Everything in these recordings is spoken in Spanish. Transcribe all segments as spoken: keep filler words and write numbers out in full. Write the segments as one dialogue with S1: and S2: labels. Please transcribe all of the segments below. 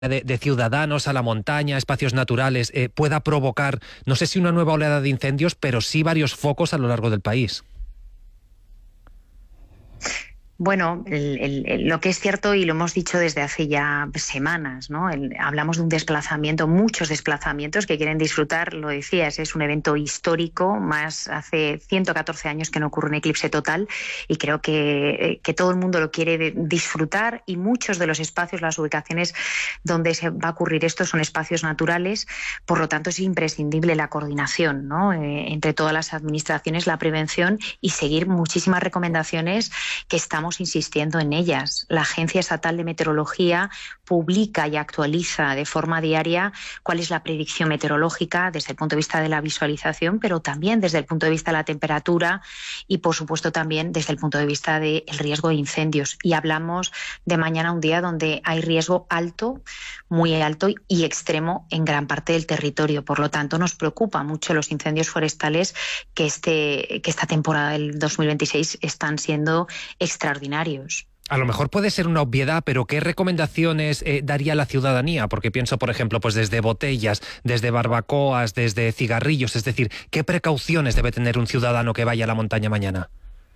S1: De, de ciudadanos a la montaña, espacios naturales, eh, pueda provocar, no sé si una nueva oleada de incendios, pero sí varios focos a lo largo del país.
S2: Bueno, el, el, el, lo que es cierto, y lo hemos dicho desde hace ya semanas, ¿no? El, hablamos de un desplazamiento, muchos desplazamientos que quieren disfrutar, lo decías, es un evento histórico, más hace ciento catorce años que no ocurre un eclipse total, y creo que, que todo el mundo lo quiere disfrutar, y muchos de los espacios, las ubicaciones donde se va a ocurrir esto son espacios naturales, por lo tanto es imprescindible la coordinación, ¿no? Eh, entre todas las administraciones, la prevención y seguir muchísimas recomendaciones que estamos insistiendo en ellas. La Agencia Estatal de Meteorología publica y actualiza de forma diaria cuál es la predicción meteorológica desde el punto de vista de la visualización, pero también desde el punto de vista de la temperatura y, por supuesto, también desde el punto de vista del riesgo de incendios. Y hablamos de mañana, un día donde hay riesgo alto, muy alto y extremo en gran parte del territorio. Por lo tanto, nos preocupa mucho los incendios forestales que, este, que esta temporada del dos mil veintiséis están siendo extraordinarios.
S1: A lo mejor puede ser una obviedad, pero ¿qué recomendaciones eh, daría la ciudadanía? Porque pienso, por ejemplo, pues desde botellas, desde barbacoas, desde cigarrillos, es decir, ¿qué precauciones debe tener un ciudadano que vaya a la montaña mañana?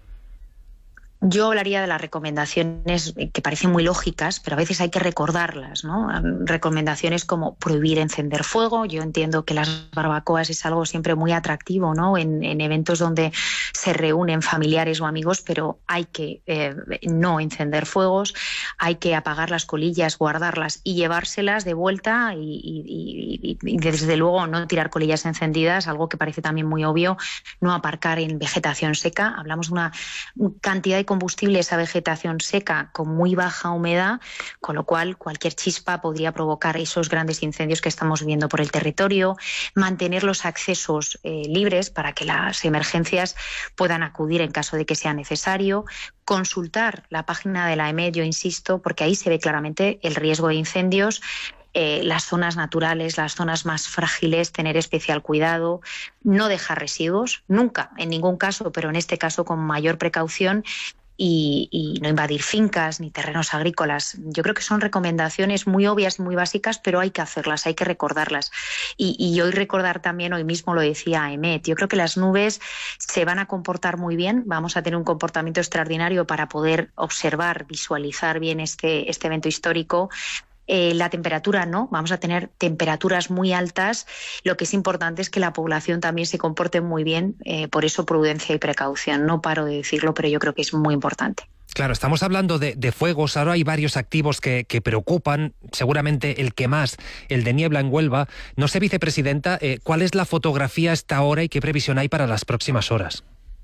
S2: Yo hablaría de las recomendaciones que parecen muy lógicas, pero a veces hay que recordarlas, ¿no? Recomendaciones como prohibir encender fuego. Yo entiendo que las barbacoas es algo siempre muy atractivo, ¿no? En, en eventos donde se reúnen familiares o amigos, pero hay que eh, no encender fuegos, hay que apagar las colillas, guardarlas y llevárselas de vuelta y, y, y, y desde luego no tirar colillas encendidas, algo que parece también muy obvio, no aparcar en vegetación seca. Hablamos de una cantidad de combustible, esa vegetación seca con muy baja humedad, con lo cual cualquier chispa podría provocar esos grandes incendios que estamos viendo por el territorio. Mantener los accesos eh, libres para que las emergencias puedan acudir en caso de que sea necesario. Consultar la página de la E M E D, yo insisto, porque ahí se ve claramente el riesgo de incendios. Eh, las zonas naturales, las zonas más frágiles, tener especial cuidado, no dejar residuos, nunca, en ningún caso, pero en este caso con mayor precaución, y, y no invadir fincas ni terrenos agrícolas. Yo creo que son recomendaciones muy obvias y muy básicas, pero hay que hacerlas, hay que recordarlas. Y, y hoy recordar también, hoy mismo lo decía E M E D, yo creo que las nubes se van a comportar muy bien, vamos a tener un comportamiento extraordinario para poder observar, visualizar bien este, este evento histórico. Eh, la temperatura no, vamos a tener temperaturas muy altas. Lo que es importante es que la población también se comporte muy bien, eh, por eso prudencia y precaución. No paro de decirlo, pero yo creo que es muy importante.
S1: Claro, estamos hablando de, de fuegos, ahora hay varios activos que, que preocupan, seguramente el que más, el de niebla en Huelva. No sé, vicepresidenta, eh, ¿cuál es la fotografía hasta ahora y qué previsión hay para las próximas horas?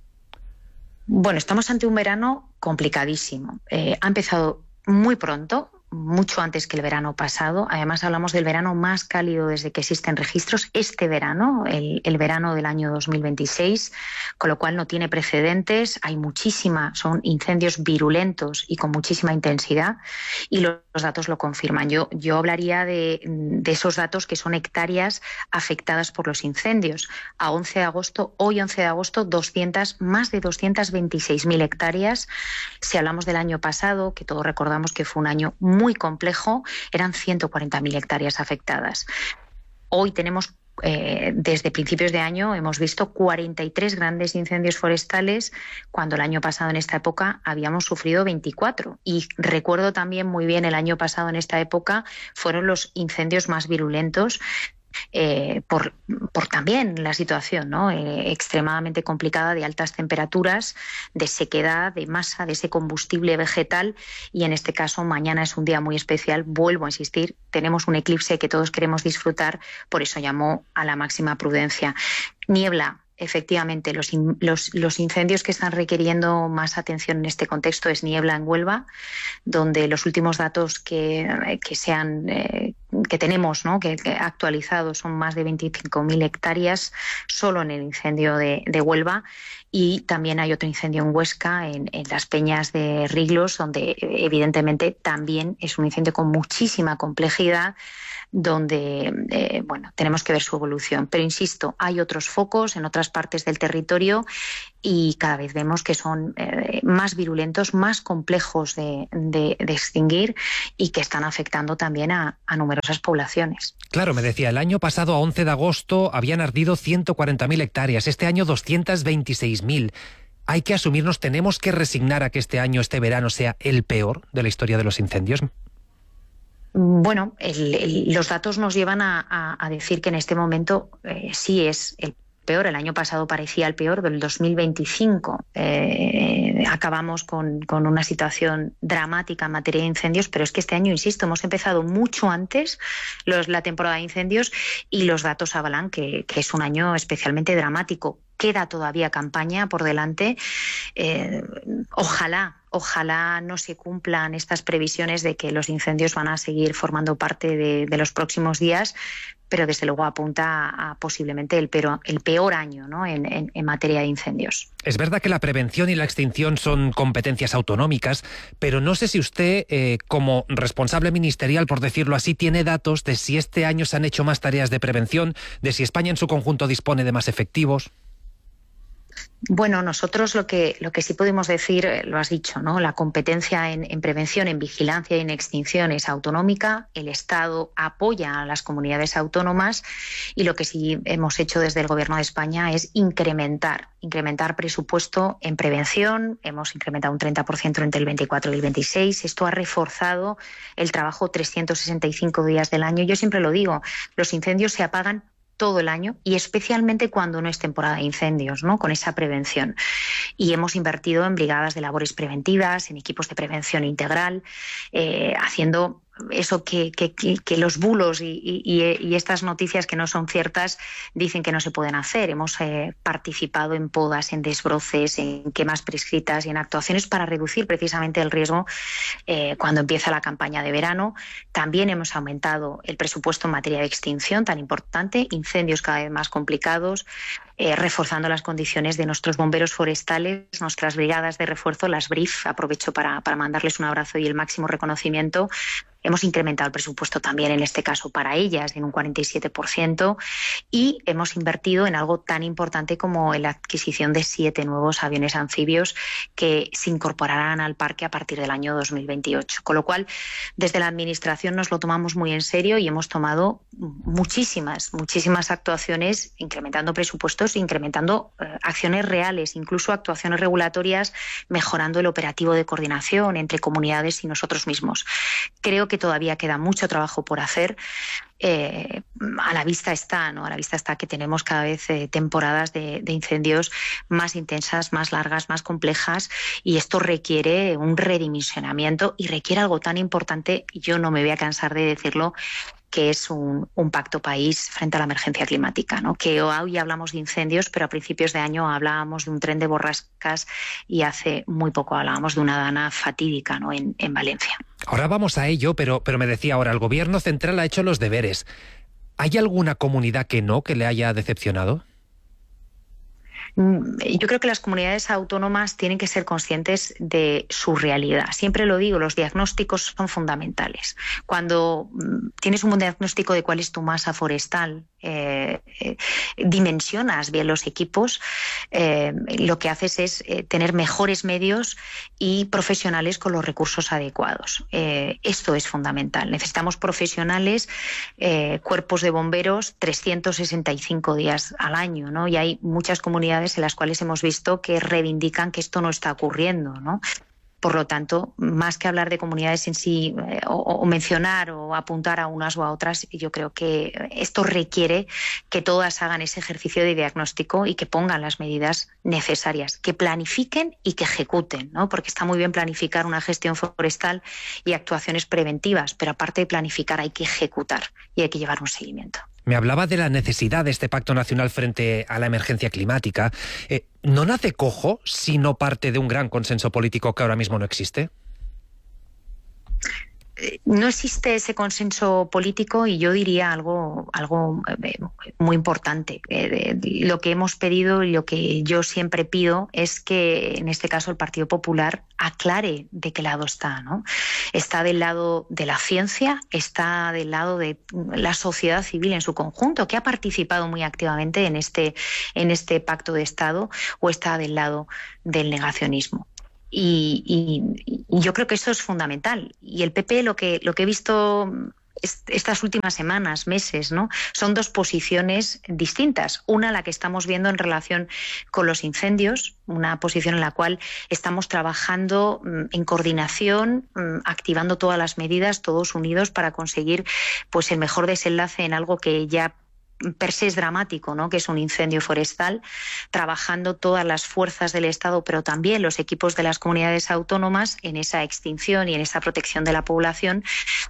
S2: Bueno, estamos ante un verano complicadísimo. Eh, ha empezado muy pronto, mucho antes que el verano pasado. Además, hablamos del verano más cálido desde que existen registros. Este verano, el, el verano del año dos mil veintiséis, con lo cual no tiene precedentes. Hay muchísima, son incendios virulentos y con muchísima intensidad, y los, los datos lo confirman. Yo, yo hablaría de, de esos datos que son hectáreas afectadas por los incendios. A once de agosto, hoy once de agosto, doscientas, más de doscientas veintiséis mil hectáreas. Si hablamos del año pasado, que todos recordamos que fue un año muy muy complejo, eran ciento cuarenta mil hectáreas afectadas. Hoy tenemos, eh, desde principios de año, hemos visto cuarenta y tres grandes incendios forestales, cuando el año pasado en esta época habíamos sufrido veinticuatro. Y recuerdo también muy bien el año pasado en esta época fueron los incendios más virulentos. Eh, por, por también la situación, ¿no? eh, extremadamente complicada de altas temperaturas, de sequedad, de masa, de ese combustible vegetal, y en este caso mañana es un día muy especial. Vuelvo a insistir, tenemos un eclipse que todos queremos disfrutar, por eso llamo a la máxima prudencia. Niebla. Efectivamente, los, in, los, los incendios que están requiriendo más atención en este contexto es niebla en Huelva, donde los últimos datos que, que, sean, eh, que tenemos, ¿no? que, que actualizados, son más de veinticinco mil hectáreas solo en el incendio de, de Huelva. Y también hay otro incendio en Huesca, en, en las Peñas de Riglos, donde evidentemente también es un incendio con muchísima complejidad, donde eh, bueno, tenemos que ver su evolución. Pero insisto, hay otros focos en otras partes del territorio y cada vez vemos que son eh, más virulentos, más complejos de, de, de extinguir y que están afectando también a, a numerosas poblaciones.
S1: Claro, me decía, el año pasado a once de agosto habían ardido ciento cuarenta mil hectáreas, este año doscientas veintiséis mil. Hay que asumirnos, tenemos que resignar a que este año, este verano, sea el peor de la historia de los incendios.
S2: Bueno, el, el, los datos nos llevan a, a, a decir que en este momento eh, sí es el peor. El año pasado parecía el peor, del dos mil veinticinco. Eh, acabamos con, con una situación dramática en materia de incendios, pero es que este año, insisto, hemos empezado mucho antes los, la temporada de incendios y los datos avalan que, que es un año especialmente dramático. Queda todavía campaña por delante. Eh, ojalá, ojalá no se cumplan estas previsiones de que los incendios van a seguir formando parte de, de los próximos días, pero desde luego apunta a, a posiblemente el peor, el peor año, ¿no?, en, en, en materia de incendios.
S1: Es verdad que la prevención y la extinción son competencias autonómicas, pero no sé si usted, eh, como responsable ministerial, por decirlo así, tiene datos de si este año se han hecho más tareas de prevención, de si España en su conjunto dispone de más efectivos.
S2: Bueno, nosotros lo que, lo que sí podemos decir, lo has dicho, ¿no? La competencia en, en prevención, en vigilancia y en extinción es autonómica. El Estado apoya a las comunidades autónomas y lo que sí hemos hecho desde el Gobierno de España es incrementar, incrementar presupuesto en prevención. Hemos incrementado un treinta por ciento entre el veinticuatro y el veintiséis. Esto ha reforzado el trabajo trescientos sesenta y cinco días del año. Yo siempre lo digo, los incendios se apagan todo el año y especialmente cuando no es temporada de incendios, ¿no?, con esa prevención. Y hemos invertido en brigadas de labores preventivas, en equipos de prevención integral, eh, haciendo eso que, que, que los bulos y, y, y estas noticias que no son ciertas dicen que no se pueden hacer. Hemos eh, participado en podas, en desbroces, en quemas prescritas y en actuaciones para reducir precisamente el riesgo eh, cuando empieza la campaña de verano. También hemos aumentado el presupuesto en materia de extinción, tan importante, incendios cada vez más complicados, eh, reforzando las condiciones de nuestros bomberos forestales, nuestras brigadas de refuerzo, las B R I F. Aprovecho para, para mandarles un abrazo y el máximo reconocimiento. Hemos incrementado el presupuesto también, en este caso, para ellas, en un cuarenta y siete por ciento, y hemos invertido en algo tan importante como la adquisición de siete nuevos aviones anfibios que se incorporarán al parque a partir del año dos mil veintiocho. Con lo cual, desde la Administración nos lo tomamos muy en serio y hemos tomado muchísimas, muchísimas actuaciones, incrementando presupuestos, incrementando eh, acciones reales, incluso actuaciones regulatorias, mejorando el operativo de coordinación entre comunidades y nosotros mismos. Creo que todavía queda mucho trabajo por hacer. Eh, a la vista está, ¿no? A la vista está que tenemos cada vez eh, temporadas de, de incendios más intensas, más largas, más complejas, y esto requiere un redimensionamiento y requiere algo tan importante, yo no me voy a cansar de decirlo, que es un, un pacto país frente a la emergencia climática, ¿no? Que hoy hablamos de incendios, pero a principios de año hablábamos de un tren de borrascas y hace muy poco hablábamos de una dana fatídica, ¿no?, en, en Valencia.
S1: Ahora vamos a ello, pero, pero me decía ahora, el Gobierno central ha hecho los deberes. ¿Hay alguna comunidad que no, que le haya decepcionado?
S2: Yo creo que las comunidades autónomas tienen que ser conscientes de su realidad. Siempre lo digo, los diagnósticos son fundamentales. Cuando tienes un buen diagnóstico de cuál es tu masa forestal, eh, eh, dimensionas bien los equipos, eh, lo que haces es eh, tener mejores medios y profesionales con los recursos adecuados. Eh, esto es fundamental. Necesitamos profesionales, eh, cuerpos de bomberos, trescientos sesenta y cinco días al año, ¿no? Y hay muchas comunidades en las cuales hemos visto que reivindican que esto no está ocurriendo, ¿no? Por lo tanto, más que hablar de comunidades en sí eh, o, o mencionar o apuntar a unas o a otras, yo creo que esto requiere que todas hagan ese ejercicio de diagnóstico y que pongan las medidas necesarias, que planifiquen y que ejecuten, ¿no? Porque está muy bien planificar una gestión forestal y actuaciones preventivas, pero aparte de planificar hay que ejecutar y hay que llevar un seguimiento.
S1: Me hablaba de la necesidad de este pacto nacional frente a la emergencia climática. Eh, ¿No nace cojo si no parte de un gran consenso político que ahora mismo no existe?
S2: no existe ese consenso político y yo diría algo, algo muy importante. Lo que hemos pedido y lo que yo siempre pido es que en este caso el Partido Popular aclare de qué lado está, ¿no? Está del lado de la ciencia, está del lado de la sociedad civil en su conjunto, que ha participado muy activamente en este, en este pacto de Estado, o está del lado del negacionismo. Y, y, y yo creo que eso es fundamental. Y el P P, lo que, lo que he visto estas últimas semanas, meses, ¿no?, son dos posiciones distintas. Una, la que estamos viendo en relación con los incendios, una posición en la cual estamos trabajando en coordinación, activando todas las medidas, todos unidos, para conseguir pues el mejor desenlace en algo que ya per se es dramático, ¿no?, que es un incendio forestal, trabajando todas las fuerzas del Estado, pero también los equipos de las comunidades autónomas en esa extinción y en esa protección de la población.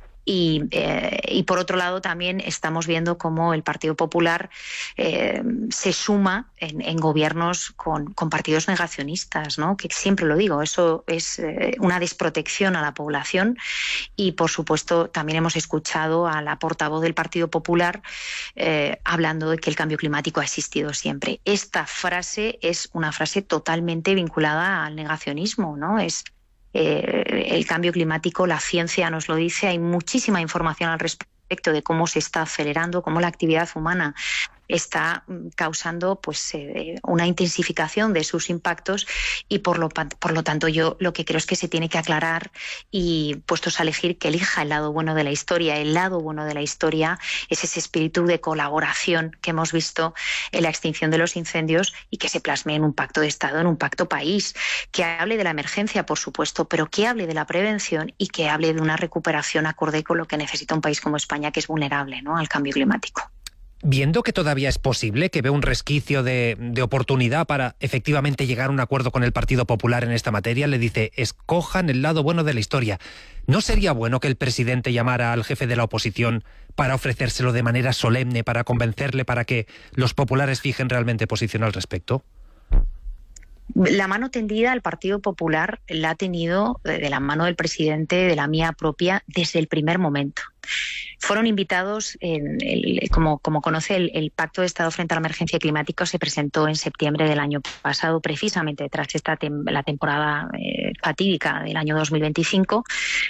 S2: Y, eh, y por otro lado también estamos viendo cómo el Partido Popular eh, se suma en, en gobiernos con, con partidos negacionistas, ¿no?, que siempre lo digo, eso es eh, una desprotección a la población. Y por supuesto también hemos escuchado a la portavoz del Partido Popular eh, hablando de que el cambio climático ha existido siempre. Esta frase es una frase totalmente vinculada al negacionismo, ¿no? Es Eh, el cambio climático, la ciencia nos lo dice, hay muchísima información al respecto de cómo se está acelerando, cómo la actividad humana está causando pues eh, una intensificación de sus impactos, y por lo, por lo tanto yo lo que creo es que se tiene que aclarar, y puestos a elegir, que elija el lado bueno de la historia. El lado bueno de la historia es ese espíritu de colaboración que hemos visto en la extinción de los incendios y que se plasme en un pacto de Estado, en un pacto país, que hable de la emergencia, por supuesto, pero que hable de la prevención y que hable de una recuperación acorde con lo que necesita un país como España, que es vulnerable, ¿no?, al cambio climático.
S1: Viendo que todavía es posible, que ve un resquicio de, de oportunidad para efectivamente llegar a un acuerdo con el Partido Popular en esta materia, le dice: escojan el lado bueno de la historia. ¿No sería bueno que el presidente llamara al jefe de la oposición para ofrecérselo de manera solemne, para convencerle, para que los populares fijen realmente posición al respecto?
S2: La mano tendida al Partido Popular la ha tenido de la mano del presidente, de la mía propia, desde el primer momento. Fueron invitados, en el, como, como conoce, el, el Pacto de Estado frente a la emergencia climática se presentó en septiembre del año pasado, precisamente tras esta tem la temporada eh, fatídica del año dos mil veinticinco.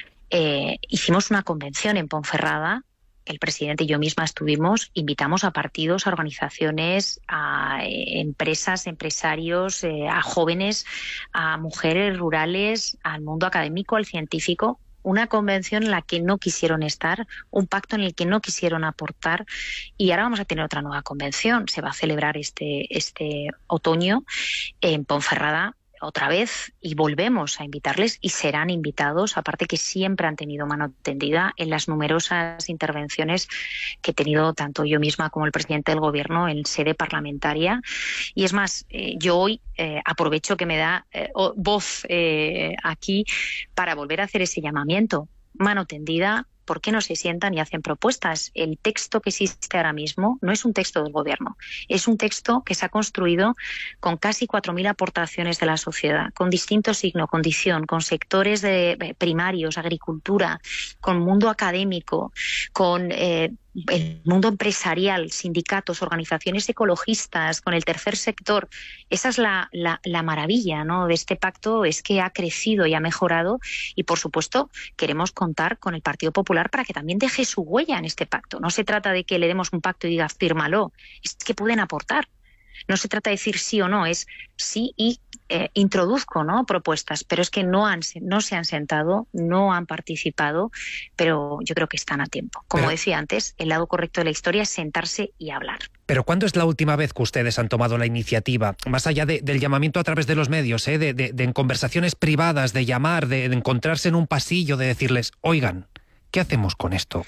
S2: Eh, hicimos una convención en Ponferrada. El presidente y yo misma estuvimos, invitamos a partidos, a organizaciones, a eh, empresas, empresarios, eh, a jóvenes, a mujeres rurales, al mundo académico, al científico. Una convención en la que no quisieron estar, un pacto en el que no quisieron aportar, y ahora vamos a tener otra nueva convención. Se va a celebrar este, este otoño en Ponferrada otra vez, y volvemos a invitarles, y serán invitados, aparte que siempre han tenido mano tendida en las numerosas intervenciones que he tenido tanto yo misma como el presidente del Gobierno en sede parlamentaria. Y es más, eh, yo hoy eh, aprovecho que me da eh, voz eh, aquí para volver a hacer ese llamamiento. Mano tendida. ¿Por qué no se sientan y hacen propuestas? El texto que existe ahora mismo no es un texto del Gobierno, es un texto que se ha construido con casi cuatro mil aportaciones de la sociedad, con distinto signo, condición, con sectores de primarios, agricultura, con mundo académico, con eh, el mundo empresarial, sindicatos, organizaciones ecologistas, con el tercer sector. Esa es la, la, la maravilla, ¿no?, de este pacto, es que ha crecido y ha mejorado, y por supuesto queremos contar con el Partido Popular para que también deje su huella en este pacto. No se trata de que le demos un pacto y diga fírmalo, es que pueden aportar. No se trata de decir sí o no, es sí y eh, introduzco, ¿no?, propuestas, pero es que no, han, no se han sentado, no han participado, pero yo creo que están a tiempo. Como
S1: pero,
S2: decía antes, el lado correcto de la historia es sentarse y hablar.
S1: Pero ¿cuándo es la última vez que ustedes han tomado la iniciativa, más allá de, del llamamiento a través de los medios, eh, de, de, de en conversaciones privadas, de llamar, de, de encontrarse en un pasillo, de decirles, oigan, ¿qué hacemos con esto?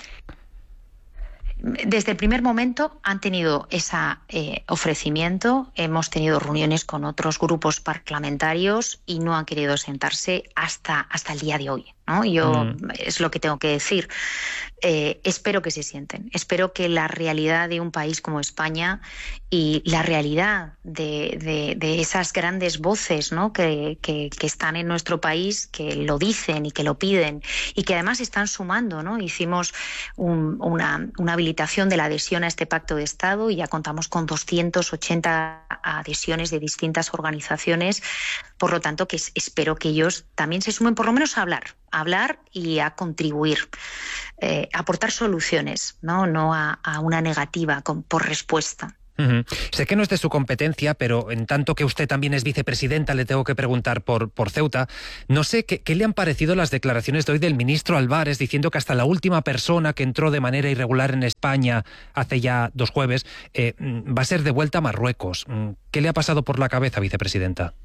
S2: Desde el primer momento han tenido ese eh, ofrecimiento, hemos tenido reuniones con otros grupos parlamentarios y no han querido sentarse hasta, hasta el día de hoy. ¿no? Yo
S1: Mm.
S2: es lo que tengo que decir. Eh, espero que se sienten. Espero que la realidad de un país como España y la realidad de, de, de esas grandes voces, ¿no? que, que, que están en nuestro país, que lo dicen y que lo piden y que además están sumando, ¿no? Hicimos un, una, una habilitación de la adhesión a este pacto de Estado y ya contamos con doscientas ochenta adhesiones de distintas organizaciones. Por lo tanto, que espero que ellos también se sumen por lo menos a hablar, a hablar y a contribuir, eh, a aportar soluciones, no, no a, a una negativa con, por respuesta.
S1: Uh-huh. Sé que no es de su competencia, pero en tanto que usted también es vicepresidenta, le tengo que preguntar por, por Ceuta. No sé qué, qué le han parecido las declaraciones de hoy del ministro Álvarez diciendo que hasta la última persona que entró de manera irregular en España hace ya dos jueves eh, va a ser devuelta a Marruecos. ¿Qué le ha pasado por la cabeza, vicepresidenta?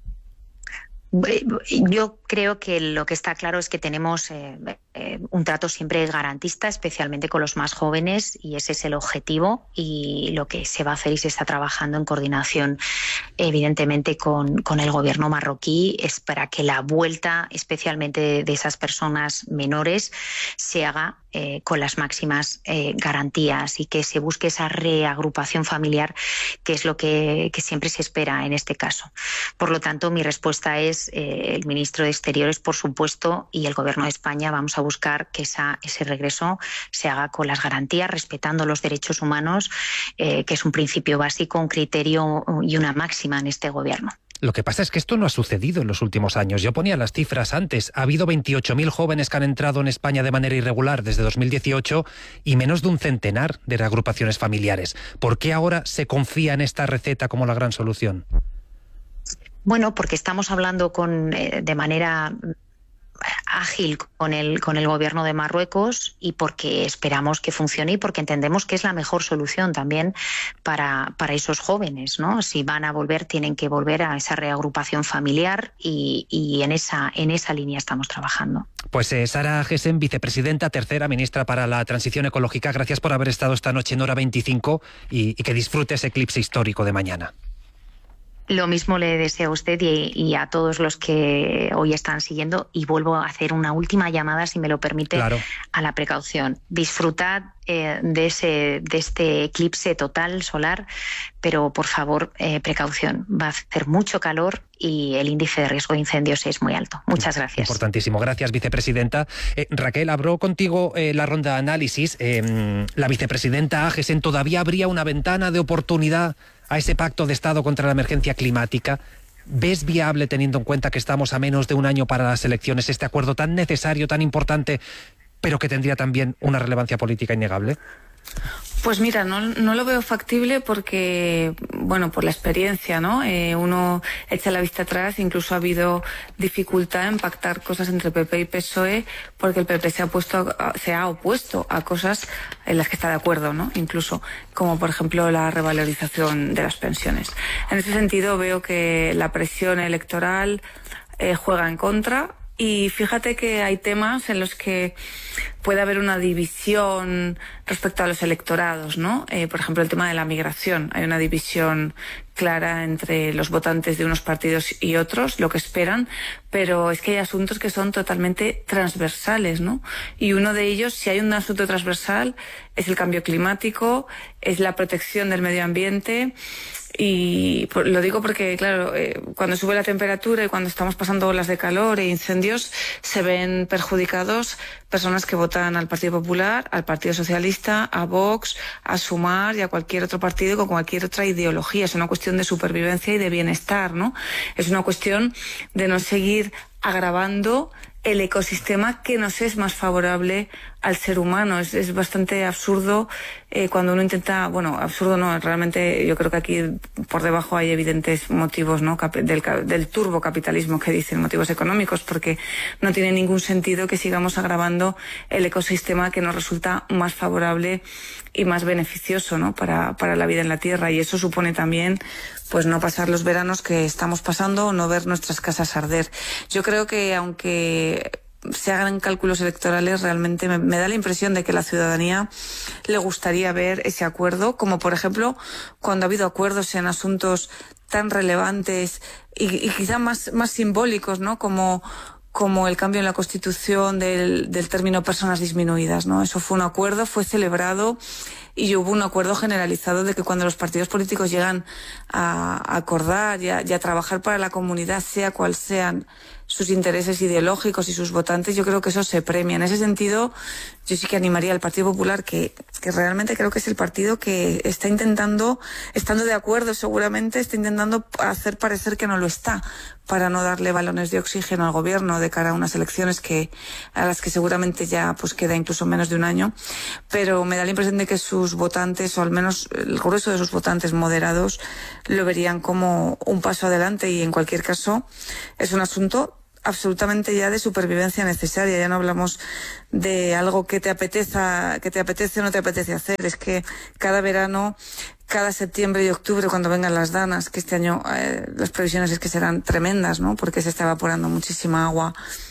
S2: Yo creo que lo que está claro es que tenemos eh, eh, un trato siempre garantista, especialmente con los más jóvenes, y ese es el objetivo, y lo que se va a hacer y se está trabajando en coordinación evidentemente con, con el gobierno marroquí es para que la vuelta especialmente de, de esas personas menores se haga eh, con las máximas eh, garantías y que se busque esa reagrupación familiar, que es lo que, que siempre se espera en este caso. Por lo tanto, mi respuesta es eh, el ministro de Exteriores, por supuesto, y el Gobierno de España vamos a buscar que esa, ese regreso se haga con las garantías, respetando los derechos humanos, eh, que es un principio básico, un criterio y una máxima en este Gobierno.
S1: Lo que pasa es que esto no ha sucedido en los últimos años. Yo ponía las cifras antes. Ha habido veintiocho mil jóvenes que han entrado en España de manera irregular desde dos mil dieciocho y menos de un centenar de reagrupaciones familiares. ¿Por qué ahora se confía en esta receta como la gran solución?
S2: Bueno, porque estamos hablando con, eh, de manera ágil con el, con el gobierno de Marruecos y porque esperamos que funcione y porque entendemos que es la mejor solución también para, para esos jóvenes, ¿no? Si van a volver, tienen que volver a esa reagrupación familiar y, y en, esa, en esa línea estamos trabajando.
S1: Pues eh, Sara Gessen, vicepresidenta, tercera ministra para la Transición Ecológica, gracias por haber estado esta noche en Hora veinticinco y, y que disfrute ese eclipse histórico de mañana.
S2: Lo mismo le deseo a usted y, y a todos los que hoy están siguiendo, y vuelvo a hacer una última llamada, si me lo permite, claro, a la precaución. Disfrutad eh, de, ese, de este eclipse total solar, pero por favor, eh, precaución. Va a hacer mucho calor y el índice de riesgo de incendios es muy alto. Muchas gracias.
S1: Importantísimo. Gracias, vicepresidenta. Eh, Raquel, abro contigo eh, la ronda de análisis. Eh, la vicepresidenta Gessen, ¿todavía habría una ventana de oportunidad a ese pacto de Estado contra la emergencia climática? ¿Ves viable, teniendo en cuenta que estamos a menos de un año para las elecciones, este acuerdo tan necesario, tan importante, pero que tendría también una relevancia política innegable?
S3: Pues mira, no, no lo veo factible porque, bueno, por la experiencia, ¿no? Eh, uno echa la vista atrás, incluso ha habido dificultad en pactar cosas entre P P y P S O E porque el P P se ha, puesto a, se ha opuesto a cosas en las que está de acuerdo, ¿no? Incluso como, por ejemplo, la revalorización de las pensiones. En ese sentido veo que la presión electoral eh, juega en contra. Y fíjate que hay temas en los que puede haber una división respecto a los electorados, ¿no? Eh, por ejemplo, el tema de la migración. Hay una división clara entre los votantes de unos partidos y otros, lo que esperan, pero es que hay asuntos que son totalmente transversales, ¿no? Y uno de ellos, si hay un asunto transversal, es el cambio climático, es la protección del medio ambiente. Y lo digo porque, claro, eh, cuando sube la temperatura y cuando estamos pasando olas de calor e incendios, se ven perjudicados personas que votan al Partido Popular, al Partido Socialista, a Vox, a Sumar y a cualquier otro partido con cualquier otra ideología. Es una cuestión de supervivencia y de bienestar, ¿no? Es una cuestión de no seguir agravando el ecosistema que nos es más favorable al ser humano. Es, es bastante absurdo eh, cuando uno intenta, bueno, absurdo no, realmente yo creo que aquí por debajo hay evidentes motivos, ¿no? del, del turbocapitalismo que dicen, motivos económicos, porque no tiene ningún sentido que sigamos agravando el ecosistema que nos resulta más favorable y más beneficioso, ¿no? para, para la vida en la Tierra, y eso supone también pues no pasar los veranos que estamos pasando o no ver nuestras casas arder. Yo creo que aunque se hagan cálculos electorales, realmente me, me da la impresión de que la ciudadanía le gustaría ver ese acuerdo, como por ejemplo cuando ha habido acuerdos en asuntos tan relevantes y, y quizá más, más simbólicos, ¿no? Como como el cambio en la Constitución del, del término personas disminuidas, ¿no? Eso fue un acuerdo, fue celebrado y hubo un acuerdo generalizado de que cuando los partidos políticos llegan a, a acordar y a, y a trabajar para la comunidad, sea cual sean sus intereses ideológicos y sus votantes, yo creo que eso se premia. En ese sentido, yo sí que animaría al Partido Popular, que, que realmente creo que es el partido que está intentando, estando de acuerdo seguramente, está intentando hacer parecer que no lo está, para no darle balones de oxígeno al gobierno de cara a unas elecciones que a las que seguramente ya pues queda incluso menos de un año. Pero me da la impresión de que sus votantes, o al menos el grueso de sus votantes moderados, lo verían como un paso adelante, y en cualquier caso es un asunto absolutamente ya de supervivencia necesaria. Ya no hablamos de algo que te apeteza, que te apetece o no te apetece hacer. Es que cada verano, cada septiembre y octubre, cuando vengan las danas, que este año eh, las previsiones es que serán tremendas, ¿no? Porque se está evaporando muchísima agua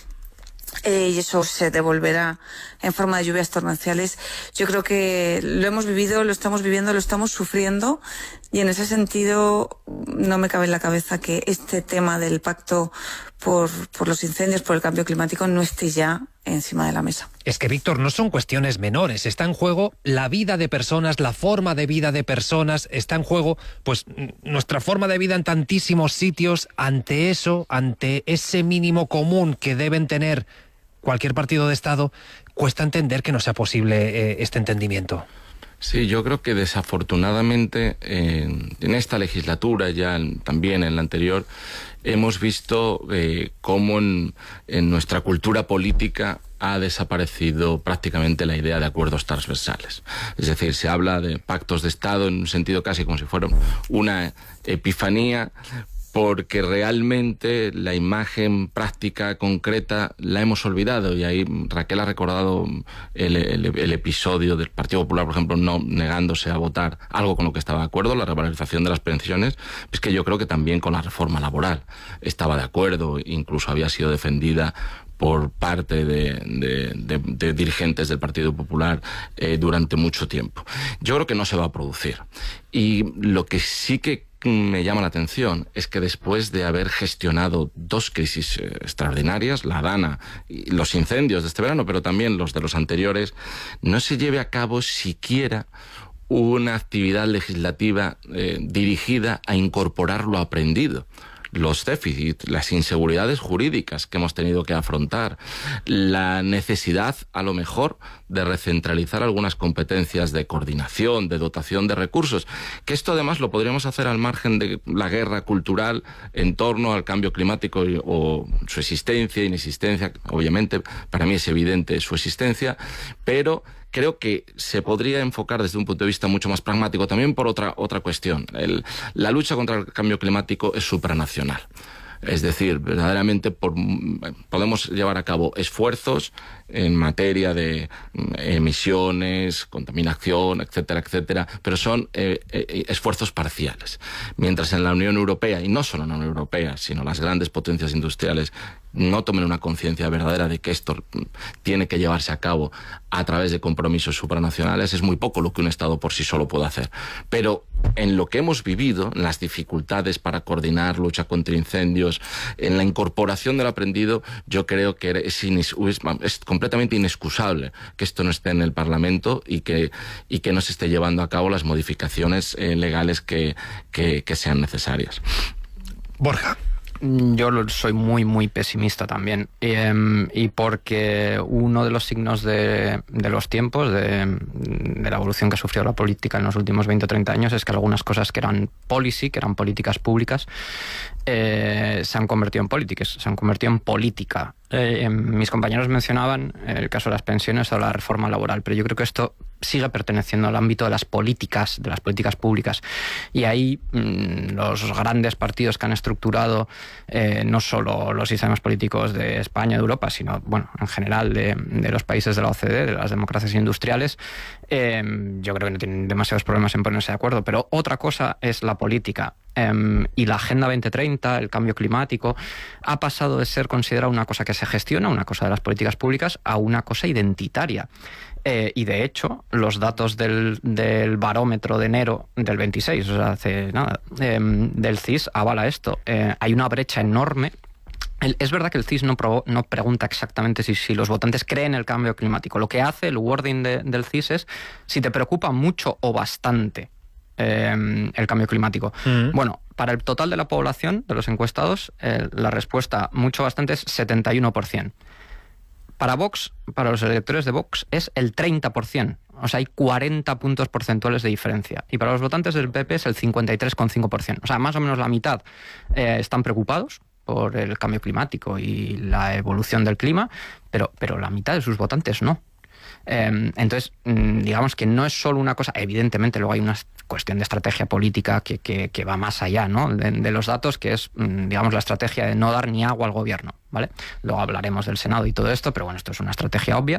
S3: eh, y eso se devolverá en forma de lluvias torrenciales. Yo creo que lo hemos vivido, lo estamos viviendo, lo estamos sufriendo, y en ese sentido no me cabe en la cabeza que este tema del pacto por, por los incendios, por el cambio climático, no esté ya encima de la mesa.
S1: Es que, Víctor, no son cuestiones menores. Está en juego la vida de personas, la forma de vida de personas. Está en juego, pues, nuestra forma de vida en tantísimos sitios. Ante eso, ante ese mínimo común que deben tener cualquier partido de Estado, cuesta entender que no sea posible eh, este entendimiento.
S4: Sí, yo creo que desafortunadamente eh, en esta legislatura, ya en, también en la anterior, hemos visto eh, cómo en, en nuestra cultura política ha desaparecido prácticamente la idea de acuerdos transversales. Es decir, se habla de pactos de Estado en un sentido casi como si fuera una epifanía, porque realmente la imagen práctica, concreta, la hemos olvidado. Y ahí Raquel ha recordado el, el, el episodio del Partido Popular, por ejemplo, no negándose a votar algo con lo que estaba de acuerdo, la revalorización de las pensiones. Es que yo creo que también con la reforma laboral estaba de acuerdo, incluso había sido defendida por parte de, de, de, de dirigentes del Partido Popular eh, durante mucho tiempo. Yo creo que no se va a producir. Y lo que sí que me llama la atención es que después de haber gestionado dos crisis eh, extraordinarias, la Dana y los incendios de este verano, pero también los de los anteriores, no se lleve a cabo siquiera una actividad legislativa eh, dirigida a incorporar lo aprendido. Los déficits, las inseguridades jurídicas que hemos tenido que afrontar, la necesidad, a lo mejor, de recentralizar algunas competencias de coordinación, de dotación de recursos, que esto además lo podríamos hacer al margen de la guerra cultural en torno al cambio climático y, o su existencia, inexistencia. Obviamente, para mí es evidente su existencia, pero creo que se podría enfocar desde un punto de vista mucho más pragmático, también por otra, otra cuestión. El, la lucha contra el cambio climático es supranacional. Es decir, verdaderamente por, podemos llevar a cabo esfuerzos en materia de emisiones, contaminación, etcétera, etcétera, pero son eh, eh, esfuerzos parciales. Mientras en la Unión Europea, y no solo en la Unión Europea, sino las grandes potencias industriales, no tomen una conciencia verdadera de que esto tiene que llevarse a cabo a través de compromisos supranacionales, es muy poco lo que un Estado por sí solo puede hacer. Pero en lo que hemos vivido, en las dificultades para coordinar lucha contra incendios, en la incorporación del aprendido, yo creo que es, inis, es completamente inexcusable que esto no esté en el Parlamento y que, y que no se esté llevando a cabo las modificaciones eh, legales que, que, que sean necesarias.
S1: Borja.
S5: Yo soy muy, muy pesimista también. Eh, y porque uno de los signos de, de los tiempos, de, de la evolución que ha sufrido la política en los últimos veinte o treinta años, es que algunas cosas que eran policy, que eran políticas públicas, eh, se han convertido en políticas, se han convertido en política. Eh, mis compañeros mencionaban el caso de las pensiones o la reforma laboral, pero yo creo que esto sigue perteneciendo al ámbito de las políticas, de las políticas públicas. Y ahí mmm, los grandes partidos que han estructurado eh, no solo los sistemas políticos de España, de Europa, sino, bueno, en general de, de los países de la O C D E, de las democracias industriales, eh, yo creo que no tienen demasiados problemas en ponerse de acuerdo. Pero otra cosa es la política. Um, y la Agenda veinte treinta, el cambio climático, ha pasado de ser considerada una cosa que se gestiona, una cosa de las políticas públicas, a una cosa identitaria. Eh, y de hecho, los datos del, del barómetro de enero del veintiséis, o sea, hace nada, eh, del C I S, avala esto. Eh, hay una brecha enorme El, es verdad que el C I S no, pro, no pregunta exactamente si, si los votantes creen el cambio climático. Lo que hace el wording de, del C I S es si te preocupa mucho o bastante eh, el cambio climático. Mm. Bueno, para el total de la población, de los encuestados, eh, la respuesta mucho bastante es setenta y uno por ciento. Para Vox, para los electores de Vox, es el treinta por ciento. O sea, hay cuarenta puntos porcentuales de diferencia. Y para los votantes del P P es el cincuenta y tres coma cinco por ciento. O sea, más o menos la mitad eh, están preocupados por el cambio climático y la evolución del clima, pero, pero la mitad de sus votantes no. Eh, entonces, digamos que no es solo una cosa, evidentemente luego hay una cuestión de estrategia política que, que, que va más allá, ¿no? de, de los datos, que es, digamos, la estrategia de no dar ni agua al gobierno, ¿vale? Luego hablaremos del Senado y todo esto, pero bueno, esto es una estrategia obvia.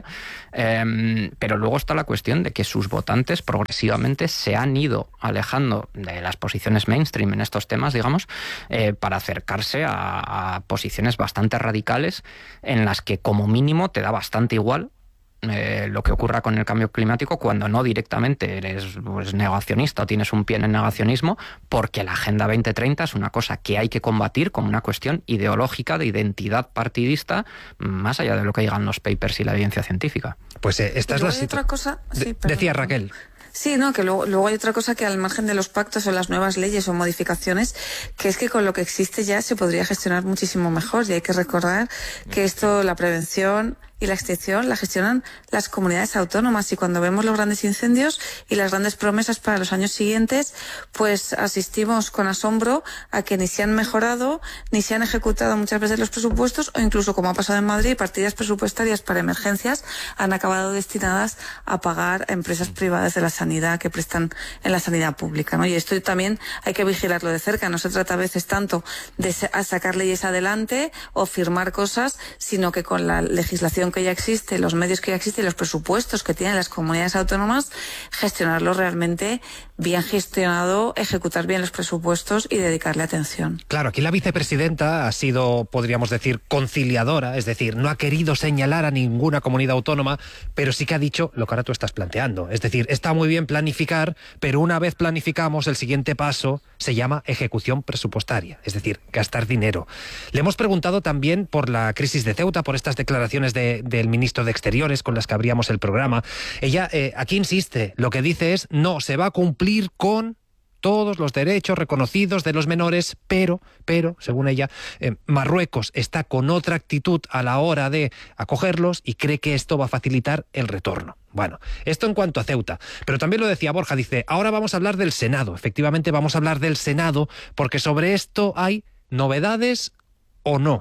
S5: Eh, pero luego está la cuestión de que sus votantes progresivamente se han ido alejando de las posiciones mainstream en estos temas, digamos, eh, para acercarse a, a posiciones bastante radicales en las que como mínimo te da bastante igual Eh, lo que ocurra con el cambio climático, cuando no directamente eres pues, negacionista o tienes un pie en el negacionismo, porque la Agenda veinte treinta es una cosa que hay que combatir como una cuestión ideológica de identidad partidista, más allá de lo que digan los papers y la evidencia científica.
S1: Pues eh, esta es la
S3: otra cosa. Sí,
S1: de- decía Raquel.
S3: Sí, no, que luego, luego hay otra cosa que al margen de los pactos o las nuevas leyes o modificaciones, que es que con lo que existe ya se podría gestionar muchísimo mejor, y hay que recordar que esto, la prevención y la extinción la gestionan las comunidades autónomas, y cuando vemos los grandes incendios y las grandes promesas para los años siguientes, pues asistimos con asombro a que ni se han mejorado ni se han ejecutado muchas veces los presupuestos, o incluso, como ha pasado en Madrid, partidas presupuestarias para emergencias han acabado destinadas a pagar a empresas privadas de la sanidad que prestan en la sanidad pública, ¿no? Y esto también hay que vigilarlo de cerca. No se trata a veces tanto de sacar leyes adelante o firmar cosas, sino que con la legislación que ya existe, los medios que ya existen y los presupuestos que tienen las comunidades autónomas, gestionarlo realmente bien gestionado, ejecutar bien los presupuestos y dedicarle atención.
S1: Claro, aquí la vicepresidenta ha sido, podríamos decir, conciliadora, es decir, no ha querido señalar a ninguna comunidad autónoma, pero sí que ha dicho lo que ahora tú estás planteando. Es decir, está muy bien planificar, pero una vez planificamos, el siguiente paso se llama ejecución presupuestaria, es decir, gastar dinero. Le hemos preguntado también por la crisis de Ceuta, por estas declaraciones de, del ministro de Exteriores con las que abríamos el programa. Ella eh, aquí insiste, lo que dice es, no, se va a cumplir con todos los derechos reconocidos de los menores, pero, pero según ella, eh, Marruecos está con otra actitud a la hora de acogerlos y cree que esto va a facilitar el retorno. Bueno, esto en cuanto a Ceuta, pero también lo decía Borja, dice, ahora vamos a hablar del Senado. Efectivamente vamos a hablar del Senado, porque sobre esto hay novedades o no.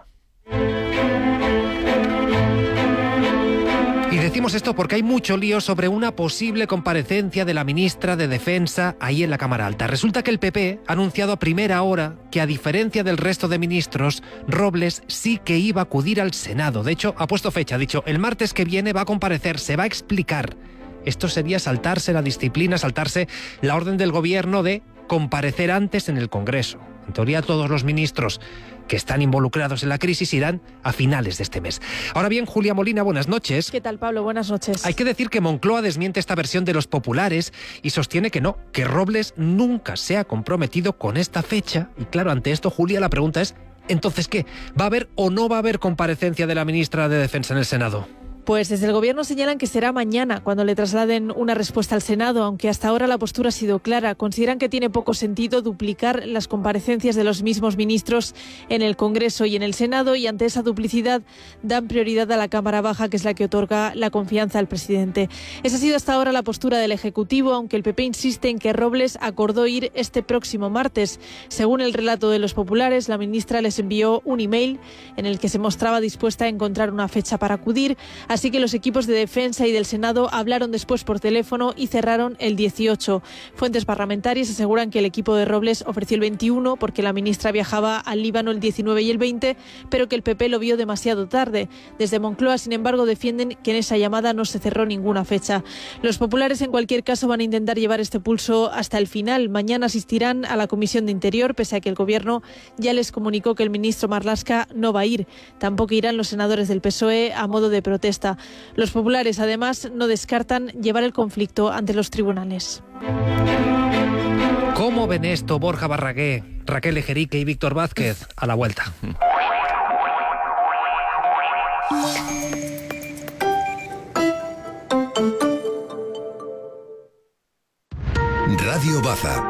S1: Y decimos esto porque hay mucho lío sobre una posible comparecencia de la ministra de Defensa ahí en la Cámara Alta. Resulta que el P P ha anunciado a primera hora que, a diferencia del resto de ministros, Robles sí que iba a acudir al Senado. De hecho, ha puesto fecha, ha dicho, el martes que viene va a comparecer, se va a explicar. Esto sería saltarse la disciplina, saltarse la orden del gobierno de comparecer antes en el Congreso. En teoría, todos los ministros que están involucrados en la crisis irán a finales de este mes. Ahora bien, Julia Molina, buenas noches.
S6: ¿Qué tal, Pablo? Buenas noches.
S1: Hay que decir que Moncloa desmiente esta versión de los populares y sostiene que no, que Robles nunca se ha comprometido con esta fecha. Y claro, ante esto, Julia, la pregunta es, ¿entonces qué? ¿Va a haber o no va a haber comparecencia de la ministra de Defensa en el Senado?
S6: Pues desde el Gobierno señalan que será mañana cuando le trasladen una respuesta al Senado, aunque hasta ahora la postura ha sido clara. Consideran que tiene poco sentido duplicar las comparecencias de los mismos ministros en el Congreso y en el Senado, y ante esa duplicidad dan prioridad a la Cámara Baja, que es la que otorga la confianza al presidente. Esa ha sido hasta ahora la postura del Ejecutivo, aunque el P P insiste en que Robles acordó ir este próximo martes. Según el relato de los populares, la ministra les envió un email en el que se mostraba dispuesta a encontrar una fecha para acudir. Así que los equipos de Defensa y del Senado hablaron después por teléfono y cerraron el dieciocho. Fuentes parlamentarias aseguran que el equipo de Robles ofreció el veintiuno porque la ministra viajaba al Líbano el diecinueve y el veinte, pero que el P P lo vio demasiado tarde. Desde Moncloa, sin embargo, defienden que en esa llamada no se cerró ninguna fecha. Los populares, en cualquier caso, van a intentar llevar este pulso hasta el final. Mañana asistirán a la Comisión de Interior, pese a que el Gobierno ya les comunicó que el ministro Marlaska no va a ir. Tampoco irán los senadores del P S O E a modo de protesta. Los populares, además, no descartan llevar el conflicto ante los tribunales.
S1: ¿Cómo ven esto Borja Barragué, Raquel Ejerique y Víctor Vázquez? A la vuelta.
S7: Radio Baza.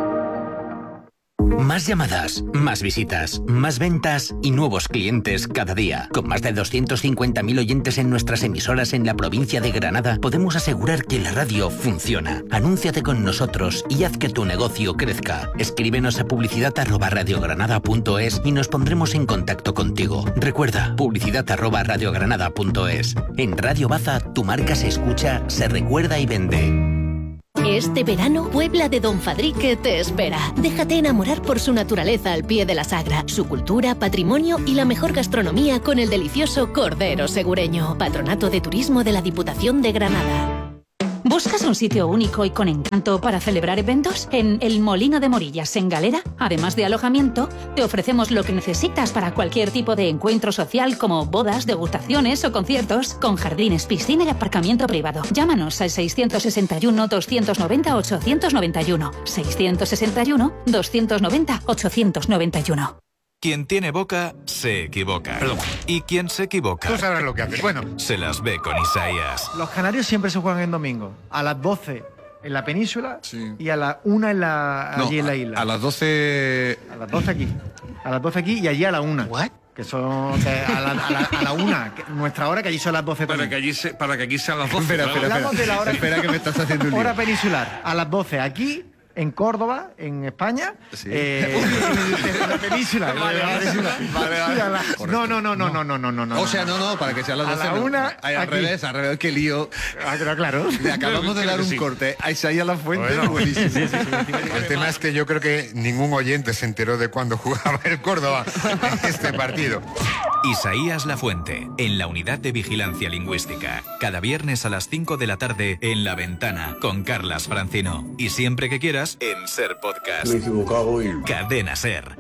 S8: Más llamadas, más visitas, más ventas y nuevos clientes cada día. Con más de doscientos cincuenta mil oyentes en nuestras emisoras en la provincia de Granada, podemos asegurar que la radio funciona. Anúnciate con nosotros y haz que tu negocio crezca. Escríbenos a publicidad arroba radiogranada punto es y nos pondremos en contacto contigo. Recuerda, publicidad arroba radiogranada punto es. En Radio Baza, tu marca se escucha, se recuerda y vende.
S9: Este verano, Puebla de Don Fadrique te espera. Déjate enamorar por su naturaleza al pie de la Sagra, su cultura, patrimonio y la mejor gastronomía con el delicioso Cordero Segureño. Patronato de Turismo de la Diputación de Granada.
S10: ¿Buscas un sitio único y con encanto para celebrar eventos? En El Molino de Morillas, en Galera, además de alojamiento, te ofrecemos lo que necesitas para cualquier tipo de encuentro social como bodas, degustaciones o conciertos, con jardines, piscina y aparcamiento privado. Llámanos al seiscientos sesenta y uno, doscientos noventa, ochocientos noventa y uno. seiscientos sesenta y uno, doscientos noventa, ochocientos noventa y uno.
S11: Quien tiene boca, se equivoca. Perdón. Y quien se equivoca...
S12: Tú sabrás lo que haces. Bueno.
S11: Se las ve con Isaías.
S13: Los canarios siempre se juegan en domingo. A las doce en la península sí. y a las una en la, allí no, en la isla.
S12: A, a las doce...
S13: A las doce aquí. A las doce aquí y allí a la una.
S12: ¿What?
S13: Que son que a, la, a, la, a la una, que nuestra hora, que allí son las doce
S12: para que allí se, Para que aquí sean las doce.
S13: Espera, espera, espera. Hablamos de la hora,
S12: espera que me estás haciendo un lío.
S13: Hora peninsular. A las doce aquí... en Córdoba, en España, sí. eh, en la península.
S12: Vale, vale, vale, vale.
S13: No, no, no, no, no, no, no, no.
S12: O sea, no, no, para que sea las doce.
S13: A la una,
S12: no. Ay, al revés, al revés, qué lío.
S13: Ah, pero claro.
S12: Le acabamos de dar un sí. corte a Isaías La Fuente. Bueno, buenísimo. Sí, sí, sí, el tema es que yo creo que ningún oyente se enteró de cuándo jugaba el Córdoba en este partido.
S11: Isaías La Fuente, en la Unidad de Vigilancia Lingüística. Cada viernes a las cinco de la tarde en La Ventana, con Carlas Francino. Y siempre que quieras, en Ser Podcast.
S14: Me he equivocado y...
S11: Cadena Ser.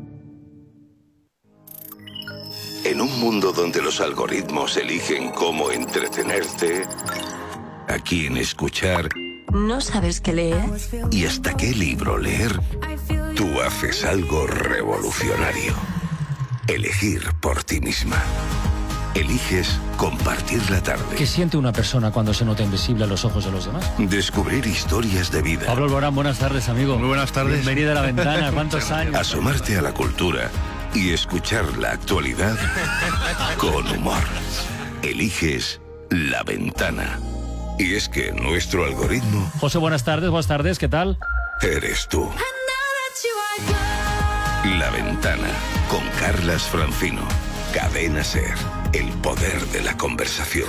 S7: En un mundo donde los algoritmos eligen cómo entretenerte, a quién escuchar...
S15: ¿No sabes qué leer?
S7: ¿Y hasta qué libro leer? Tú haces algo revolucionario. Elegir por ti misma. Eliges compartir la tarde.
S16: ¿Qué siente una persona cuando se nota invisible a los ojos de los demás?
S7: Descubrir historias de vida.
S16: Pablo Alborán, buenas tardes, amigo.
S12: Muy buenas tardes.
S16: Bienvenido a La Ventana, ¿cuántos años?
S7: Asomarte a la cultura y escuchar la actualidad con humor. Eliges La Ventana. Y es que nuestro algoritmo...
S16: José, buenas tardes, buenas tardes, ¿qué tal?
S7: Eres tú. La Ventana, con Carlas Francino. Cadena Ser, el poder de la conversación.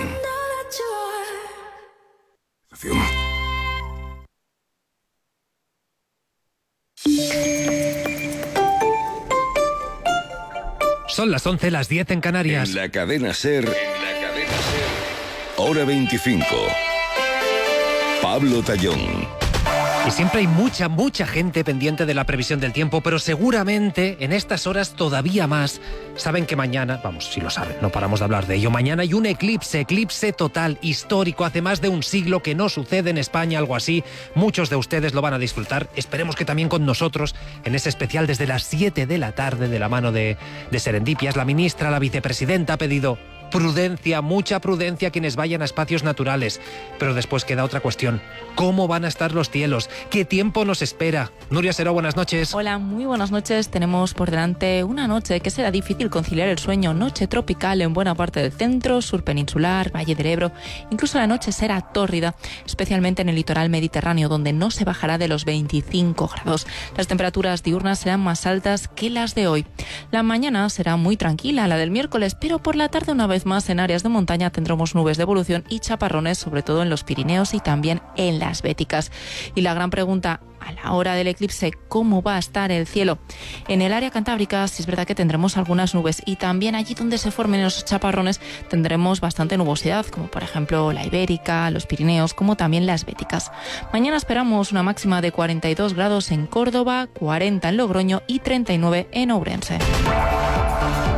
S1: Son las once, las diez en Canarias.
S7: En la Cadena Ser, en la Cadena Ser, hora veinticinco. Pablo Tallón.
S1: Y siempre hay mucha, mucha gente pendiente de la previsión del tiempo, pero seguramente en estas horas todavía más saben que mañana, vamos, si lo saben, no paramos de hablar de ello, mañana hay un eclipse, eclipse total, histórico, hace más de un siglo que no sucede en España algo así. Muchos de ustedes lo van a disfrutar, esperemos que también con nosotros, en ese especial desde las siete de la tarde, de la mano de, de Serendipias. La ministra, la vicepresidenta ha pedido prudencia, mucha prudencia a quienes vayan a espacios naturales. Pero después queda otra cuestión. ¿Cómo van a estar los cielos? ¿Qué tiempo nos espera? Nuria Seró, buenas noches.
S17: Hola, muy buenas noches. Tenemos por delante una noche que será difícil conciliar el sueño. Noche tropical en buena parte del centro, sur peninsular, Valle del Ebro. Incluso la noche será tórrida, especialmente en el litoral mediterráneo, donde no se bajará de los veinticinco grados. Las temperaturas diurnas serán más altas que las de hoy. La mañana será muy tranquila, la del miércoles, pero por la tarde, una vez más en áreas de montaña, tendremos nubes de evolución y chaparrones, sobre todo en los Pirineos y también en las Béticas. Y la gran pregunta a la hora del eclipse, ¿cómo va a estar el cielo? En el área cantábrica sí es verdad que tendremos algunas nubes, y también allí donde se formen esos chaparrones tendremos bastante nubosidad, como por ejemplo la Ibérica, los Pirineos, como también las Béticas. Mañana esperamos una máxima de cuarenta y dos grados en Córdoba, cuarenta en Logroño y treinta y nueve en Ourense.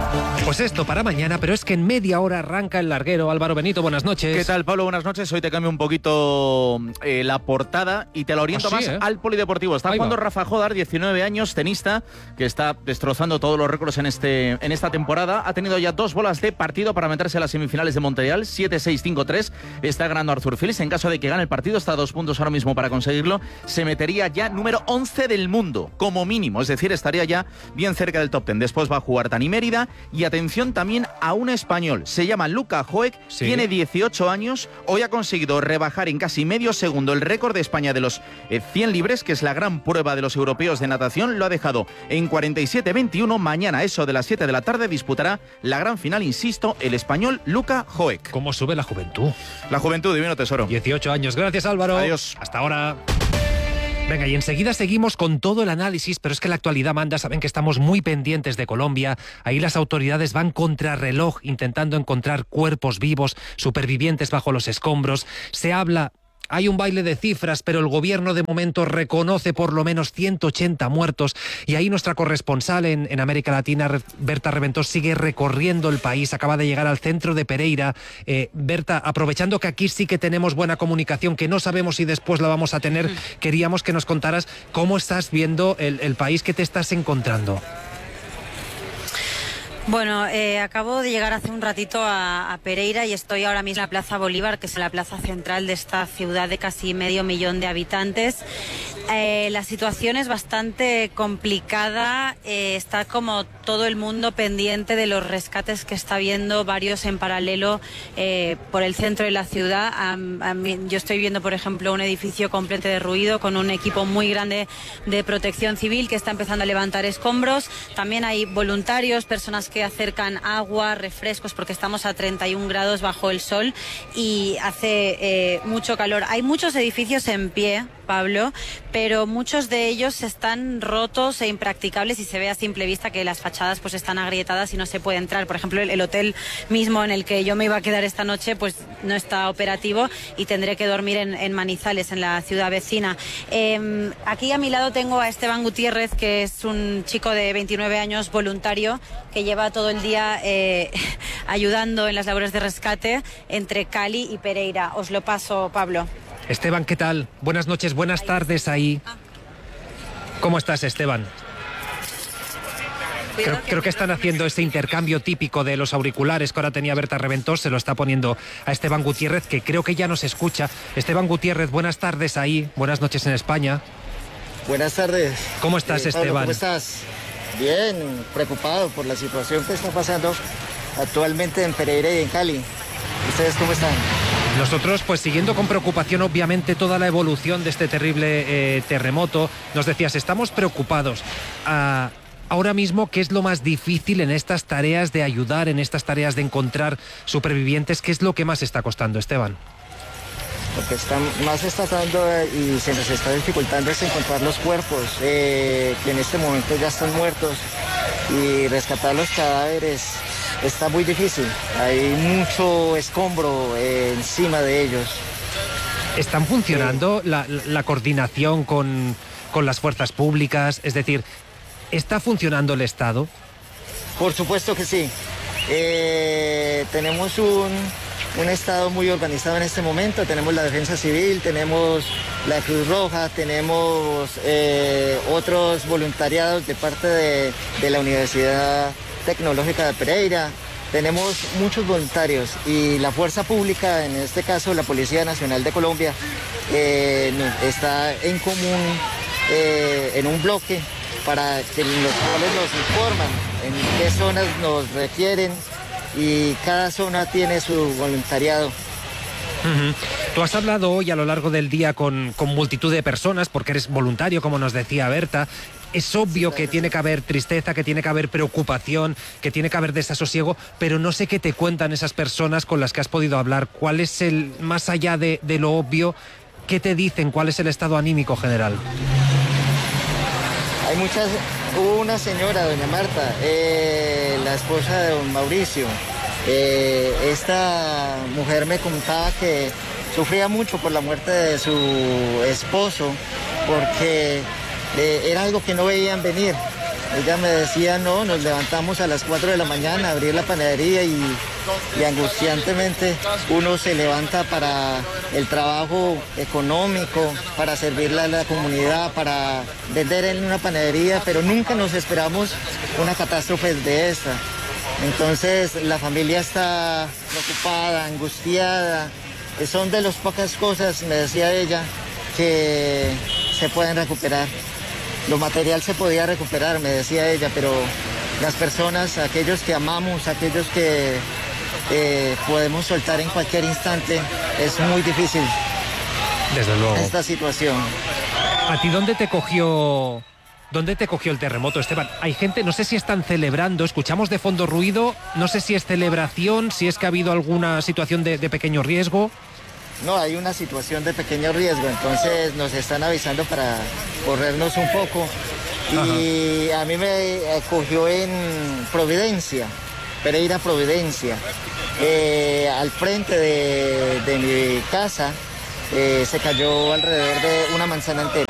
S1: Pues esto para mañana, pero es que en media hora arranca el larguero. Álvaro Benito, buenas noches.
S14: ¿Qué tal, Pablo? Buenas noches. Hoy te cambio un poquito eh, la portada y te la oriento
S1: ¿Ah, sí,
S14: más
S1: eh?
S14: al polideportivo. Está
S1: Ahí
S14: jugando
S1: va.
S14: Rafa Jodar, diecinueve años, tenista, que está destrozando todos los récords en, este, en esta temporada. Ha tenido ya dos bolas de partido para meterse a las semifinales de Montreal, siete seis cinco tres. Está ganando Arthur Fils. En caso de que gane el partido, está a dos puntos ahora mismo para conseguirlo. Se metería ya número once del mundo, como mínimo. Es decir, estaría ya bien cerca del top diez. Después va a jugar Dani Mérida y atención también a un español. Se llama Luka Hoek, sí. Tiene dieciocho años. Hoy ha conseguido rebajar en casi medio segundo el récord de España de los eh, cien libres, que es la gran prueba de los europeos de natación. Lo ha dejado en cuarenta y siete veintiuno. Mañana, eso de las siete de la tarde, disputará la gran final, insisto, el español Luka Hoek.
S1: ¿Cómo sube la juventud?
S14: La juventud, divino tesoro.
S1: dieciocho años. Gracias, Álvaro.
S14: Adiós.
S1: Hasta ahora. Venga, y enseguida seguimos con todo el análisis, pero es que la actualidad manda. Saben que estamos muy pendientes de Colombia. Ahí las autoridades van contrarreloj intentando encontrar cuerpos vivos, supervivientes bajo los escombros. Se habla... Hay un baile de cifras, pero el gobierno de momento reconoce por lo menos ciento ochenta muertos. Y ahí nuestra corresponsal en, en América Latina, Berta Reventós, sigue recorriendo el país. Acaba de llegar al centro de Pereira. Eh, Berta, aprovechando que aquí sí que tenemos buena comunicación, que no sabemos si después la vamos a tener, queríamos que nos contaras cómo estás viendo el, el país que te estás encontrando.
S18: Bueno, eh, acabo de llegar hace un ratito a, a Pereira y estoy ahora mismo en la Plaza Bolívar, que es la plaza central de esta ciudad de casi medio millón de habitantes. Eh, la situación es bastante complicada, eh, está como todo el mundo pendiente de los rescates que está viendo, varios en paralelo eh, por el centro de la ciudad. A, a mí, yo estoy viendo, por ejemplo, un edificio completo de ruido con un equipo muy grande de protección civil que está empezando a levantar escombros. También hay voluntarios, personas que acercan agua, refrescos, porque estamos a treinta y un grados bajo el sol y hace eh, mucho calor. Hay muchos edificios en pie, Pablo, pero muchos de ellos están rotos e impracticables y se ve a simple vista que las fachadas pues están agrietadas y no se puede entrar. Por ejemplo, el, el hotel mismo en el que yo me iba a quedar esta noche pues no está operativo y tendré que dormir en, en Manizales, en la ciudad vecina. Eh, aquí a mi lado tengo a Esteban Gutiérrez, que es un chico de veintinueve años, voluntario, que lleva todo el día eh, ayudando en las labores de rescate entre Cali y Pereira. Os lo paso, Pablo.
S1: Esteban, ¿qué tal? Buenas noches, buenas tardes ahí. ¿Cómo estás, Esteban? Creo, creo que están haciendo ese intercambio típico de los auriculares que ahora tenía Berta Reventós, se lo está poniendo a Esteban Gutiérrez, que creo que ya nos escucha. Esteban Gutiérrez, buenas tardes ahí, buenas noches en España.
S19: Buenas tardes.
S1: ¿Cómo estás,
S19: eh, Pablo,
S1: Esteban?
S19: ¿Cómo estás? Bien, preocupado por la situación que está pasando actualmente en Pereira y en Cali. ¿Ustedes cómo están?
S1: Nosotros, pues siguiendo con preocupación, obviamente, toda la evolución de este terrible eh, terremoto. Nos decías, estamos preocupados. Ah, ahora mismo, ¿qué es lo más difícil en estas tareas de ayudar, en estas tareas de encontrar supervivientes? ¿Qué es lo que más está costando, Esteban?
S19: Lo que está más está dando y se nos está dificultando es encontrar los cuerpos, eh, que en este momento ya están muertos, y rescatar los cadáveres está muy difícil. Hay mucho escombro eh, encima de ellos.
S1: ¿Están funcionando sí. la, la coordinación con, con las fuerzas públicas? Es decir, ¿está funcionando el Estado?
S19: Por supuesto que sí. Eh, tenemos un... un estado muy organizado en este momento. Tenemos la Defensa Civil, tenemos la Cruz Roja, tenemos eh, otros voluntariados de parte de, de la Universidad Tecnológica de Pereira. Tenemos muchos voluntarios y la fuerza pública, en este caso la Policía Nacional de Colombia, eh, está en común eh, en un bloque para que los cuales nos informan en qué zonas nos requieren, y cada zona tiene su voluntariado.
S1: Uh-huh. Tú has hablado hoy a lo largo del día con, con multitud de personas, porque eres voluntario, como nos decía Berta. Es obvio que tiene que haber tristeza, que tiene que haber preocupación, que tiene que haber desasosiego, pero no sé qué te cuentan esas personas con las que has podido hablar. ¿Cuál es el, más allá de, de lo obvio, qué te dicen? ¿Cuál es el estado anímico general?
S19: Hay muchas... Hubo una señora, doña Marta, eh, la esposa de don Mauricio. Eh, esta mujer me contaba que sufría mucho por la muerte de su esposo, porque eh, era algo que no veían venir. Ella me decía, no, nos levantamos a las cuatro de la mañana a abrir la panadería y, y angustiantemente uno se levanta para el trabajo económico, para servirle a la comunidad, para vender en una panadería, pero nunca nos esperamos una catástrofe de esta. Entonces la familia está preocupada, angustiada. Son de las pocas cosas, me decía ella, que se pueden recuperar. Lo material se podía recuperar, me decía ella, pero las personas, aquellos que amamos, aquellos que eh, podemos soltar en cualquier instante, es muy difícil.
S1: Desde luego.
S19: Esta situación.
S1: ¿A ti dónde te cogió, dónde te cogió el terremoto, Esteban? Hay gente, no sé si están celebrando, escuchamos de fondo ruido, no sé si es celebración, si es que ha habido alguna situación de, de pequeño riesgo.
S19: No, hay una situación de pequeño riesgo, entonces nos están avisando para corrernos un poco. Y Ajá. a mí me cogió en Providencia, Pereira, Providencia. Eh, al frente de, de mi casa eh, se cayó alrededor de una manzana entera.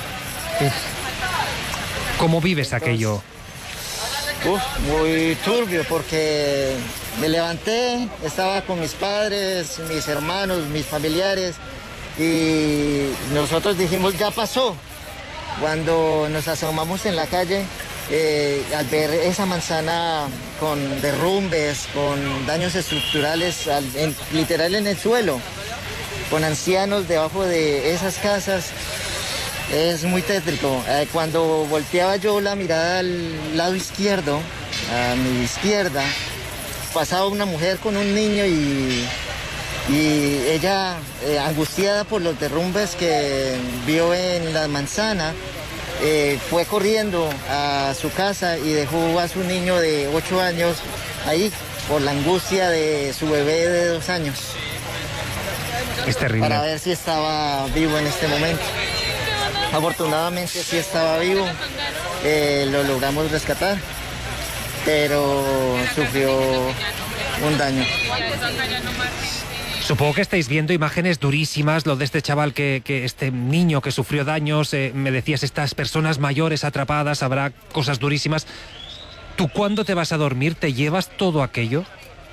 S1: ¿Cómo vives aquello?
S19: Uf, muy turbio porque me levanté, estaba con mis padres, mis hermanos, mis familiares y nosotros dijimos ya pasó. Cuando nos asomamos en la calle, eh, al ver esa manzana con derrumbes, con daños estructurales, al, en, literal en el suelo, con ancianos debajo de esas casas, es muy tétrico. Eh, cuando volteaba yo la mirada al lado izquierdo, a mi izquierda, pasaba una mujer con un niño y, y ella, eh, angustiada por los derrumbes que vio en la manzana, eh, fue corriendo a su casa y dejó a su niño de ocho años ahí por la angustia de su bebé de dos años.
S1: Es terrible.
S19: Para ver si estaba vivo en este momento. Afortunadamente sí estaba vivo, eh, lo logramos rescatar, pero sufrió un daño.
S1: Supongo que estáis viendo imágenes durísimas, lo de este chaval, que, que este niño que sufrió daños, eh, me decías, estas personas mayores atrapadas, habrá cosas durísimas. ¿Tú cuándo te vas a dormir? ¿Te llevas todo aquello?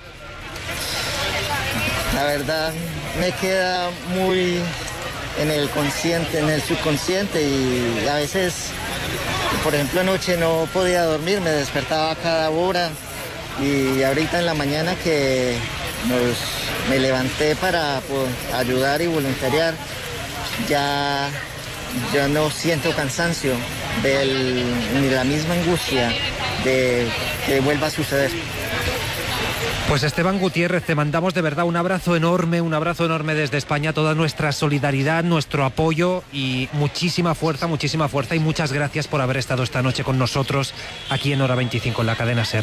S19: La verdad, me queda muy en el consciente, en el subconsciente, y a veces, por ejemplo, anoche no podía dormir, me despertaba cada hora, y ahorita en la mañana que nos, me levanté para pues, ayudar y voluntariar, ya, ya no siento cansancio del, ni la misma angustia de que vuelva a suceder.
S1: Pues Esteban Gutiérrez, te mandamos de verdad un abrazo enorme, un abrazo enorme desde España, toda nuestra solidaridad, nuestro apoyo y muchísima fuerza, muchísima fuerza y muchas gracias por haber estado esta noche con nosotros aquí en Hora veinticinco en la cadena SER.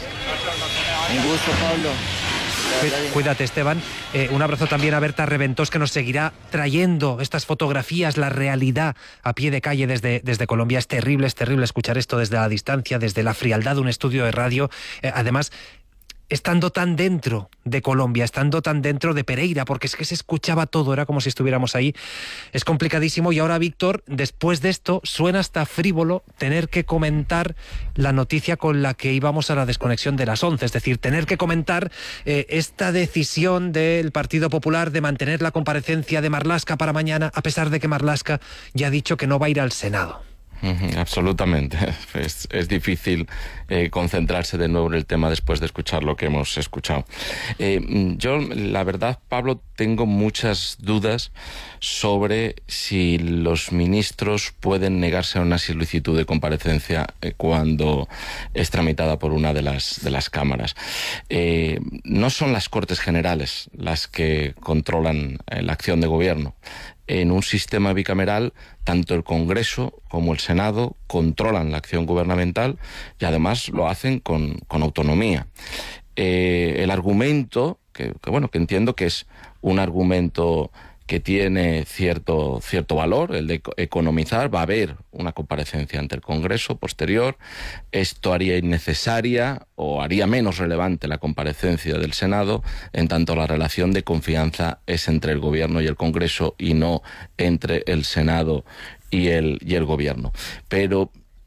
S19: Un gusto, Pablo.
S1: Cuídate, Esteban. Eh, un abrazo también a Berta Reventós, que nos seguirá trayendo estas fotografías, la realidad a pie de calle desde, desde Colombia. Es terrible, es terrible escuchar esto desde la distancia, desde la frialdad de un estudio de radio. Eh, además, estando tan dentro de Colombia, estando tan dentro de Pereira, porque es que se escuchaba todo, era como si estuviéramos ahí. Es complicadísimo. Y ahora, Víctor, después de esto, suena hasta frívolo tener que comentar la noticia con la que íbamos a la desconexión de las once, es decir, tener que comentar eh, esta decisión del Partido Popular de mantener la comparecencia de Marlaska para mañana, a pesar de que Marlaska ya ha dicho que no va a ir al Senado.
S4: Absolutamente. Es, es difícil eh, concentrarse de nuevo en el tema después de escuchar lo que hemos escuchado. Eh, yo, la verdad, Pablo, tengo muchas dudas sobre si los ministros pueden negarse a una solicitud de comparecencia eh, cuando es tramitada por una de las, de las cámaras. Eh, no son las Cortes Generales las que controlan eh, la acción de gobierno. En un sistema bicameral, tanto el Congreso como el Senado controlan la acción gubernamental y además lo hacen con, con autonomía. Eh, el argumento, que, que bueno, que entiendo que es un argumento que tiene cierto, cierto valor, el de economizar. Va a haber una comparecencia ante el Congreso posterior. Esto haría innecesaria o haría menos relevante la comparecencia del Senado, en tanto la relación de confianza es entre el Gobierno y el Congreso y no entre el Senado y el, y el Gobierno. Pero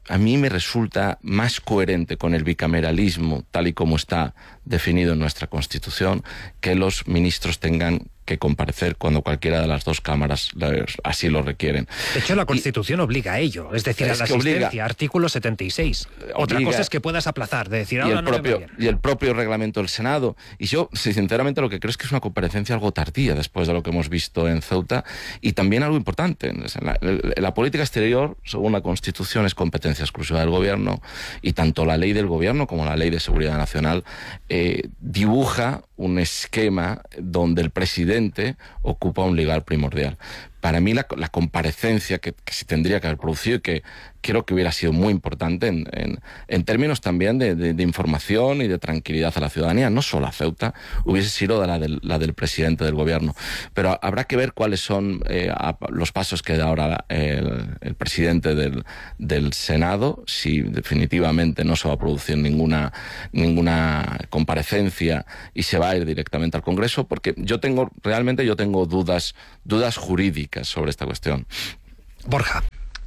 S4: a mí me resulta más coherente con el bicameralismo tal y como está definido en nuestra Constitución, que los ministros tengan que comparecer cuando cualquiera de las dos cámaras así lo requieren.
S1: De hecho, la Constitución y, obliga a ello, es decir, es a la asistencia, obliga, artículo setenta y seis. Obliga, Otra cosa es que puedas aplazar, de decir, ahora
S4: y el
S1: no
S4: propio,
S1: me va bien.
S4: Y el propio reglamento del Senado. Y yo, sinceramente, lo que creo es que es una comparecencia algo tardía después de lo que hemos visto en Ceuta, y también algo importante. En la, en la política exterior, según la Constitución, es competencia exclusiva del Gobierno, y tanto la ley del Gobierno como la ley de seguridad nacional eh, dibuja un esquema donde el presidente ocupa un lugar primordial. Para mí la, la comparecencia que, que se tendría que haber producido y que creo que hubiera sido muy importante en, en, en términos también de, de, de información y de tranquilidad a la ciudadanía, no solo a Ceuta, hubiese sido la del, la del presidente del Gobierno. Pero habrá que ver cuáles son eh, a, los pasos que da ahora el, el presidente del, del Senado, si definitivamente no se va a producir ninguna, ninguna comparecencia y se va a ir directamente al Congreso, porque yo tengo, realmente yo tengo dudas, dudas jurídicas sobre esta cuestión.
S1: Borja.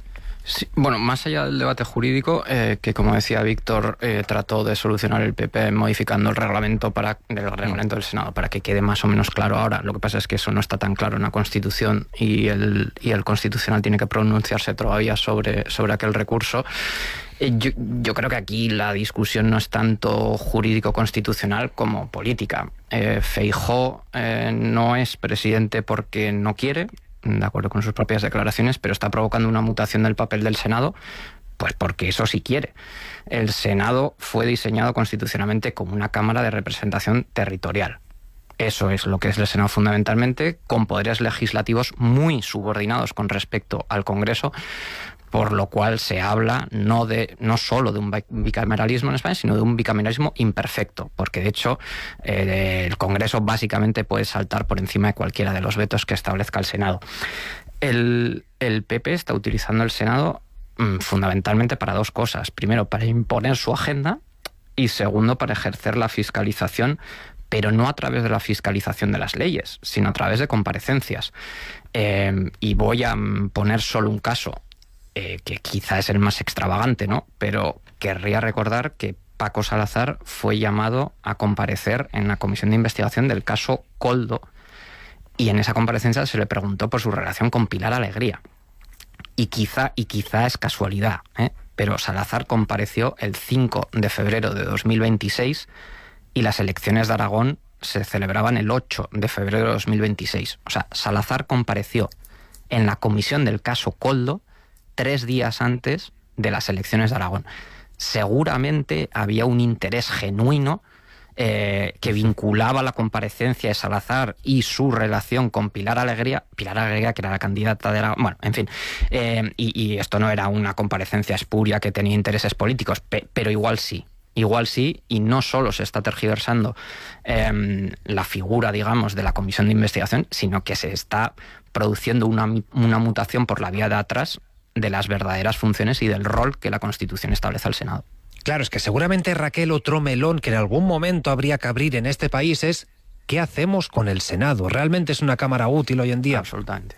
S5: Sí, bueno, más allá del debate jurídico, eh, que como decía Víctor, eh, trató de solucionar el P P modificando el reglamento para el reglamento del Senado para que quede más o menos claro ahora. Lo que pasa es que eso no está tan claro en la Constitución y el, y el Constitucional tiene que pronunciarse todavía sobre, sobre aquel recurso. Eh, yo, yo creo que aquí la discusión no es tanto jurídico-constitucional como política. Eh, Feijóo eh, no es presidente porque no quiere, de acuerdo con sus propias declaraciones, pero está provocando una mutación del papel del Senado, pues porque eso sí quiere. El Senado fue diseñado constitucionalmente como una cámara de representación territorial. Eso es lo que es el Senado fundamentalmente, con poderes legislativos muy subordinados con respecto al Congreso, por lo cual se habla no de no solo de un bicameralismo en España, sino de un bicameralismo imperfecto, porque de hecho eh, el Congreso básicamente puede saltar por encima de cualquiera de los vetos que establezca el Senado. El, el P P está utilizando el Senado mmm, fundamentalmente para dos cosas. Primero, para imponer su agenda, y segundo, para ejercer la fiscalización, pero no a través de la fiscalización de las leyes, sino a través de comparecencias. Eh, y voy a poner solo un caso, Eh, que quizá es el más extravagante, ¿no? Pero querría recordar que Paco Salazar fue llamado a comparecer en la comisión de investigación del caso Koldo, y en esa comparecencia se le preguntó por su relación con Pilar Alegría. Y quizá, y quizá es casualidad, ¿eh? pero Salazar compareció el cinco de febrero de dos mil veintiséis y las elecciones de Aragón se celebraban el ocho de febrero de dos mil veintiséis. O sea, Salazar compareció en la comisión del caso Koldo tres días antes de las elecciones de Aragón. Seguramente había un interés genuino eh, que vinculaba la comparecencia de Salazar y su relación con Pilar Alegría, Pilar Alegría que era la candidata de Aragón, bueno, en fin, eh, y, y esto no era una comparecencia espuria que tenía intereses políticos, pe, pero igual sí. Igual sí, y no solo se está tergiversando eh, la figura, digamos, de la comisión de investigación, sino que se está produciendo una, una mutación por la vía de atrás de las verdaderas funciones y del rol que la Constitución establece al Senado.
S1: Claro, es que seguramente, Raquel, otro melón que en algún momento habría que abrir en este país es ¿qué hacemos con el Senado? ¿Realmente es una cámara útil hoy en día?
S5: Absolutamente.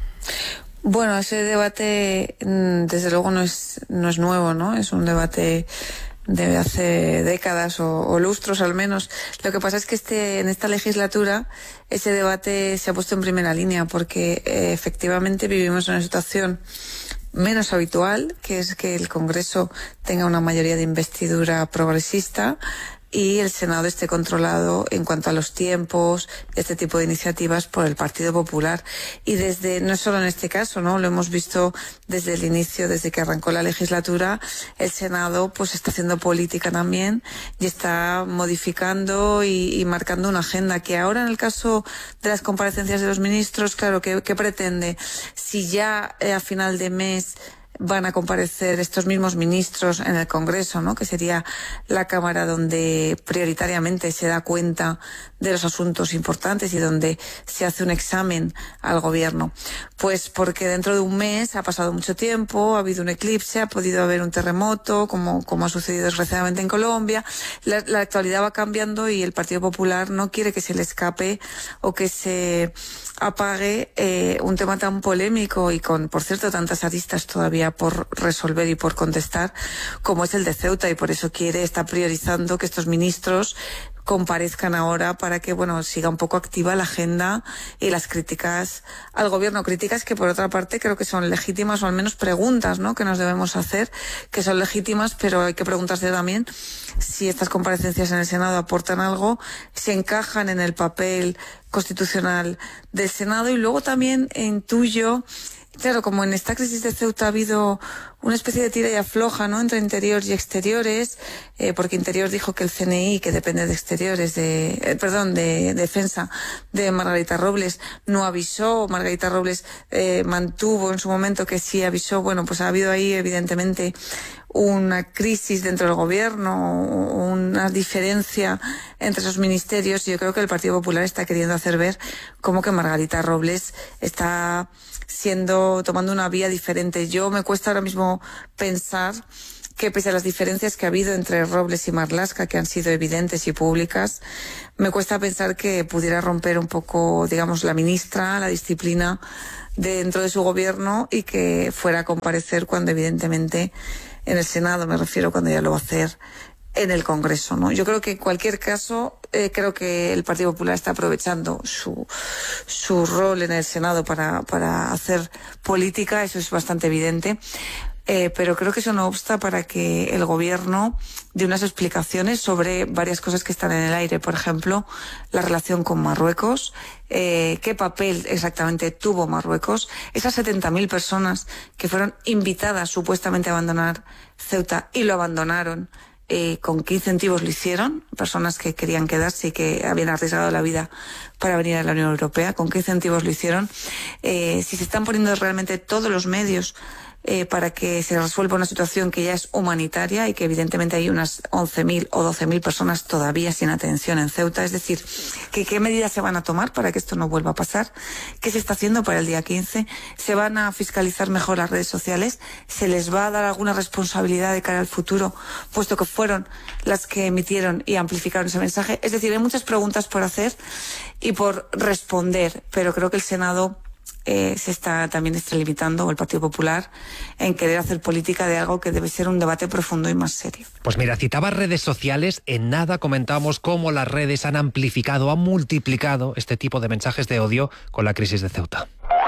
S3: Bueno, ese debate desde luego no es, no es nuevo, ¿no? Es un debate de hace décadas o, o lustros al menos. Lo que pasa es que este, en esta legislatura ese debate se ha puesto en primera línea porque eh, efectivamente vivimos en una situación menos habitual, que es que el Congreso tenga una mayoría de investidura progresista y el Senado esté controlado en cuanto a los tiempos, este tipo de iniciativas por el Partido Popular. Y desde, no solo en este caso, ¿no? Lo hemos visto desde el inicio, desde que arrancó la legislatura, el Senado pues está haciendo política también y está modificando y, y marcando una agenda que ahora en el caso de las comparecencias de los ministros, claro, ¿qué, qué pretende? Si ya eh, a final de mes van a comparecer estos mismos ministros en el Congreso, ¿no? Que sería la Cámara donde prioritariamente se da cuenta de los asuntos importantes y donde se hace un examen al Gobierno. Pues porque dentro de un mes ha pasado mucho tiempo, ha habido un eclipse, ha podido haber un terremoto, como, como ha sucedido desgraciadamente en Colombia. La, la actualidad va cambiando y el Partido Popular no quiere que se le escape o que se apague eh, un tema tan polémico y con, por cierto, tantas aristas todavía tarea por resolver y por contestar, como es el de Ceuta, y por eso quiere, está priorizando que estos ministros comparezcan ahora para que, bueno, siga un poco activa la agenda y las críticas al gobierno. Críticas que, por otra parte, creo que son legítimas, o al menos preguntas, ¿no?, que nos debemos hacer, que son legítimas, pero hay que preguntarse también si estas comparecencias en el Senado aportan algo, si encajan en el papel constitucional del Senado. Y luego también intuyo, claro, como en esta crisis de Ceuta ha habido una especie de tira y afloja, ¿no?, entre interior y exteriores, eh, porque Interior dijo que el C N I, que depende de exteriores, de, eh, perdón, de, de defensa de Margarita Robles, no avisó. Margarita Robles eh, mantuvo en su momento que sí avisó. Bueno, pues ha habido ahí evidentemente una crisis dentro del gobierno, una diferencia entre esos ministerios, y yo creo que el Partido Popular está queriendo hacer ver cómo que Margarita Robles está siendo, tomando una vía diferente. Yo me cuesta ahora mismo pensar que, pese a las diferencias que ha habido entre Robles y Marlaska, que han sido evidentes y públicas, me cuesta pensar que pudiera romper un poco, digamos, la ministra, la disciplina dentro de su gobierno, y que fuera a comparecer cuando evidentemente en el Senado, me refiero, cuando ya lo va a hacer en el Congreso, ¿no? Yo creo que en cualquier caso, eh, creo que el Partido Popular está aprovechando su, su rol en el Senado para, para hacer política, eso es bastante evidente. Eh, pero creo que eso no obsta para que el gobierno dé unas explicaciones sobre varias cosas que están en el aire. Por ejemplo, la relación con Marruecos, eh, qué papel exactamente tuvo Marruecos, esas setenta mil personas que fueron invitadas supuestamente a abandonar Ceuta y lo abandonaron. Eh, ¿Con qué incentivos lo hicieron? Personas que querían quedarse y que habían arriesgado la vida para venir a la Unión Europea. ¿Con qué incentivos lo hicieron? Eh, si se están poniendo realmente todos los medios Eh, para que se resuelva una situación que ya es humanitaria, y que evidentemente hay unas once mil o doce mil personas todavía sin atención en Ceuta. Es decir, que qué medidas se van a tomar para que esto no vuelva a pasar, qué se está haciendo para el día quince, se van a fiscalizar mejor las redes sociales, se les va a dar alguna responsabilidad de cara al futuro, puesto que fueron las que emitieron y amplificaron ese mensaje. Es decir, hay muchas preguntas por hacer y por responder, pero creo que el Senado Eh, se está también extralimitando, o el Partido Popular, en querer hacer política de algo que debe ser un debate profundo y más serio.
S1: Pues mira, citabas redes sociales, en nada comentábamos cómo las redes han amplificado, han multiplicado este tipo de mensajes de odio con la crisis de Ceuta.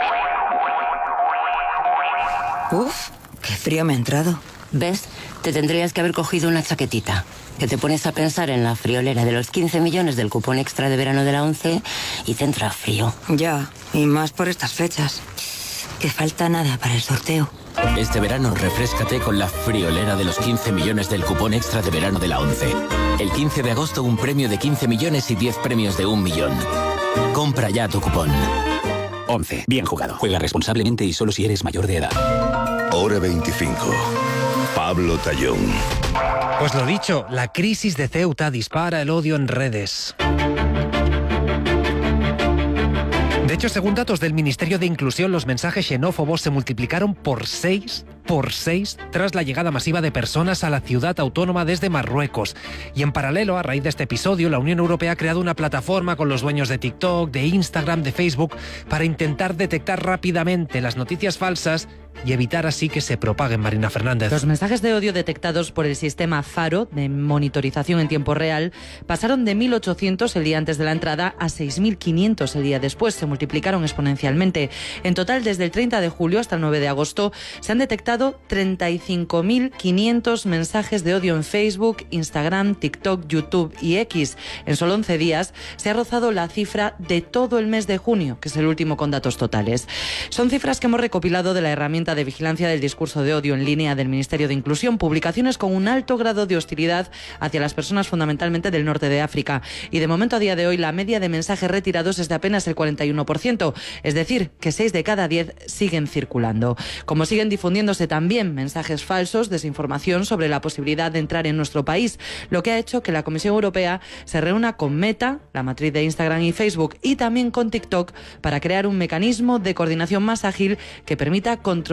S15: Uf, qué frío me ha entrado. ¿Ves? Te tendrías que haber cogido una chaquetita. Que te pones a pensar en la friolera de los quince millones del cupón extra de verano de la ONCE y te entra frío. Ya, y más por estas fechas. Que falta nada para el sorteo.
S8: Este verano refréscate con la friolera de los quince millones del cupón extra de verano de la ONCE. El quince de agosto un premio de quince millones y diez premios de un millón. Compra ya tu cupón.
S20: ONCE. Bien jugado. Juega responsablemente y solo si eres mayor de edad.
S7: Hora veinticinco. Pablo Tallón.
S1: Pues lo dicho, la crisis de Ceuta dispara el odio en redes. De hecho, según datos del Ministerio de Inclusión, los mensajes xenófobos se multiplicaron por seis, por seis, tras la llegada masiva de personas a la ciudad autónoma desde Marruecos. Y en paralelo, a raíz de este episodio, la Unión Europea ha creado una plataforma con los dueños de TikTok, de Instagram, de Facebook, para intentar detectar rápidamente las noticias falsas y evitar así que se propaguen. Marina Fernández.
S21: Los mensajes de odio detectados por el sistema Faro, de monitorización en tiempo real, pasaron de mil ochocientos el día antes de la entrada a seis mil quinientos el día después. Se multiplicaron exponencialmente. En total, desde el treinta de julio hasta el nueve de agosto, se han detectado treinta y cinco mil quinientos mensajes de odio en Facebook, Instagram, TikTok, YouTube y X. En solo once días se ha rozado la cifra de todo el mes de junio, que es el último con datos totales. Son cifras que hemos recopilado de la herramienta de vigilancia del discurso de odio en línea del Ministerio de Inclusión, publicaciones con un alto grado de hostilidad hacia las personas fundamentalmente del norte de África. Y de momento, a día de hoy, la media de mensajes retirados es de apenas el cuarenta y uno por ciento, es decir, que seis de cada diez siguen circulando. Como siguen difundiéndose también mensajes falsos, desinformación sobre la posibilidad de entrar en nuestro país, lo que ha hecho que la Comisión Europea se reúna con Meta, la matriz de Instagram y Facebook, y también con TikTok, para crear un mecanismo de coordinación más ágil que permita controlar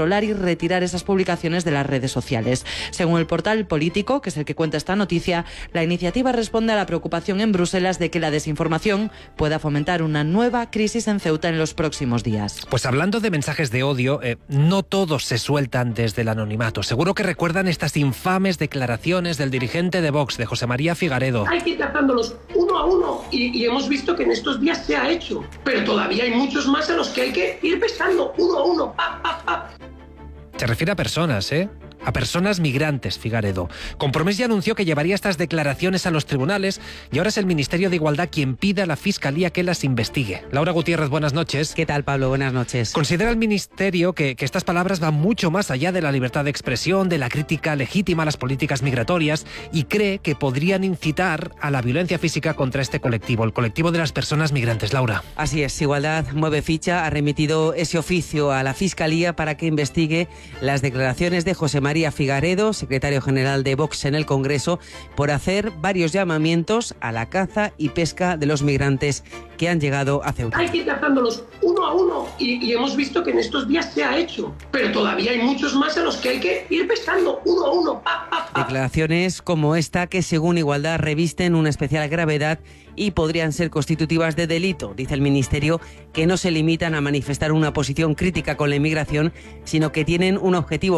S21: controlar y retirar esas publicaciones de las redes sociales. Según el portal Político, que es el que cuenta esta noticia, la iniciativa responde a la preocupación en Bruselas de que la desinformación pueda fomentar una nueva crisis en Ceuta en los próximos días.
S1: Pues hablando de mensajes de odio, eh, no todos se sueltan desde el anonimato. Seguro que recuerdan estas infames declaraciones del dirigente de Vox, de José María Figaredo.
S2: Hay que ir tratándolos uno a uno y, y hemos visto que en estos días se ha hecho, pero todavía hay muchos más a los que hay que ir pescando uno a uno. Pa, pa, pa.
S1: Se refiere a personas, ¿eh? A personas migrantes, Figaredo. Compromís ya anunció que llevaría estas declaraciones a los tribunales y ahora es el Ministerio de Igualdad quien pide a la Fiscalía que las investigue. Laura Gutiérrez, buenas noches.
S22: ¿Qué tal, Pablo? Buenas noches.
S1: Considera el Ministerio que, que estas palabras van mucho más allá de la libertad de expresión, de la crítica legítima a las políticas migratorias y cree que podrían incitar a la violencia física contra este colectivo, el colectivo de las personas migrantes. Laura.
S22: Así es, Igualdad mueve ficha, ha remitido ese oficio a la Fiscalía para que investigue las declaraciones de José María Figaredo, secretario general de Vox en el Congreso, por hacer varios llamamientos a la caza y pesca de los migrantes que han llegado a Ceuta.
S2: Hay que ir tratándolos uno a uno y, y hemos visto que en estos días se ha hecho, pero todavía hay muchos más a los que hay que ir pescando uno a uno. Pa, pa, pa.
S22: Declaraciones como esta que según Igualdad revisten una especial gravedad y podrían ser constitutivas de delito. Dice el Ministerio que no se limitan a manifestar una posición crítica con la inmigración, sino que tienen un objetivo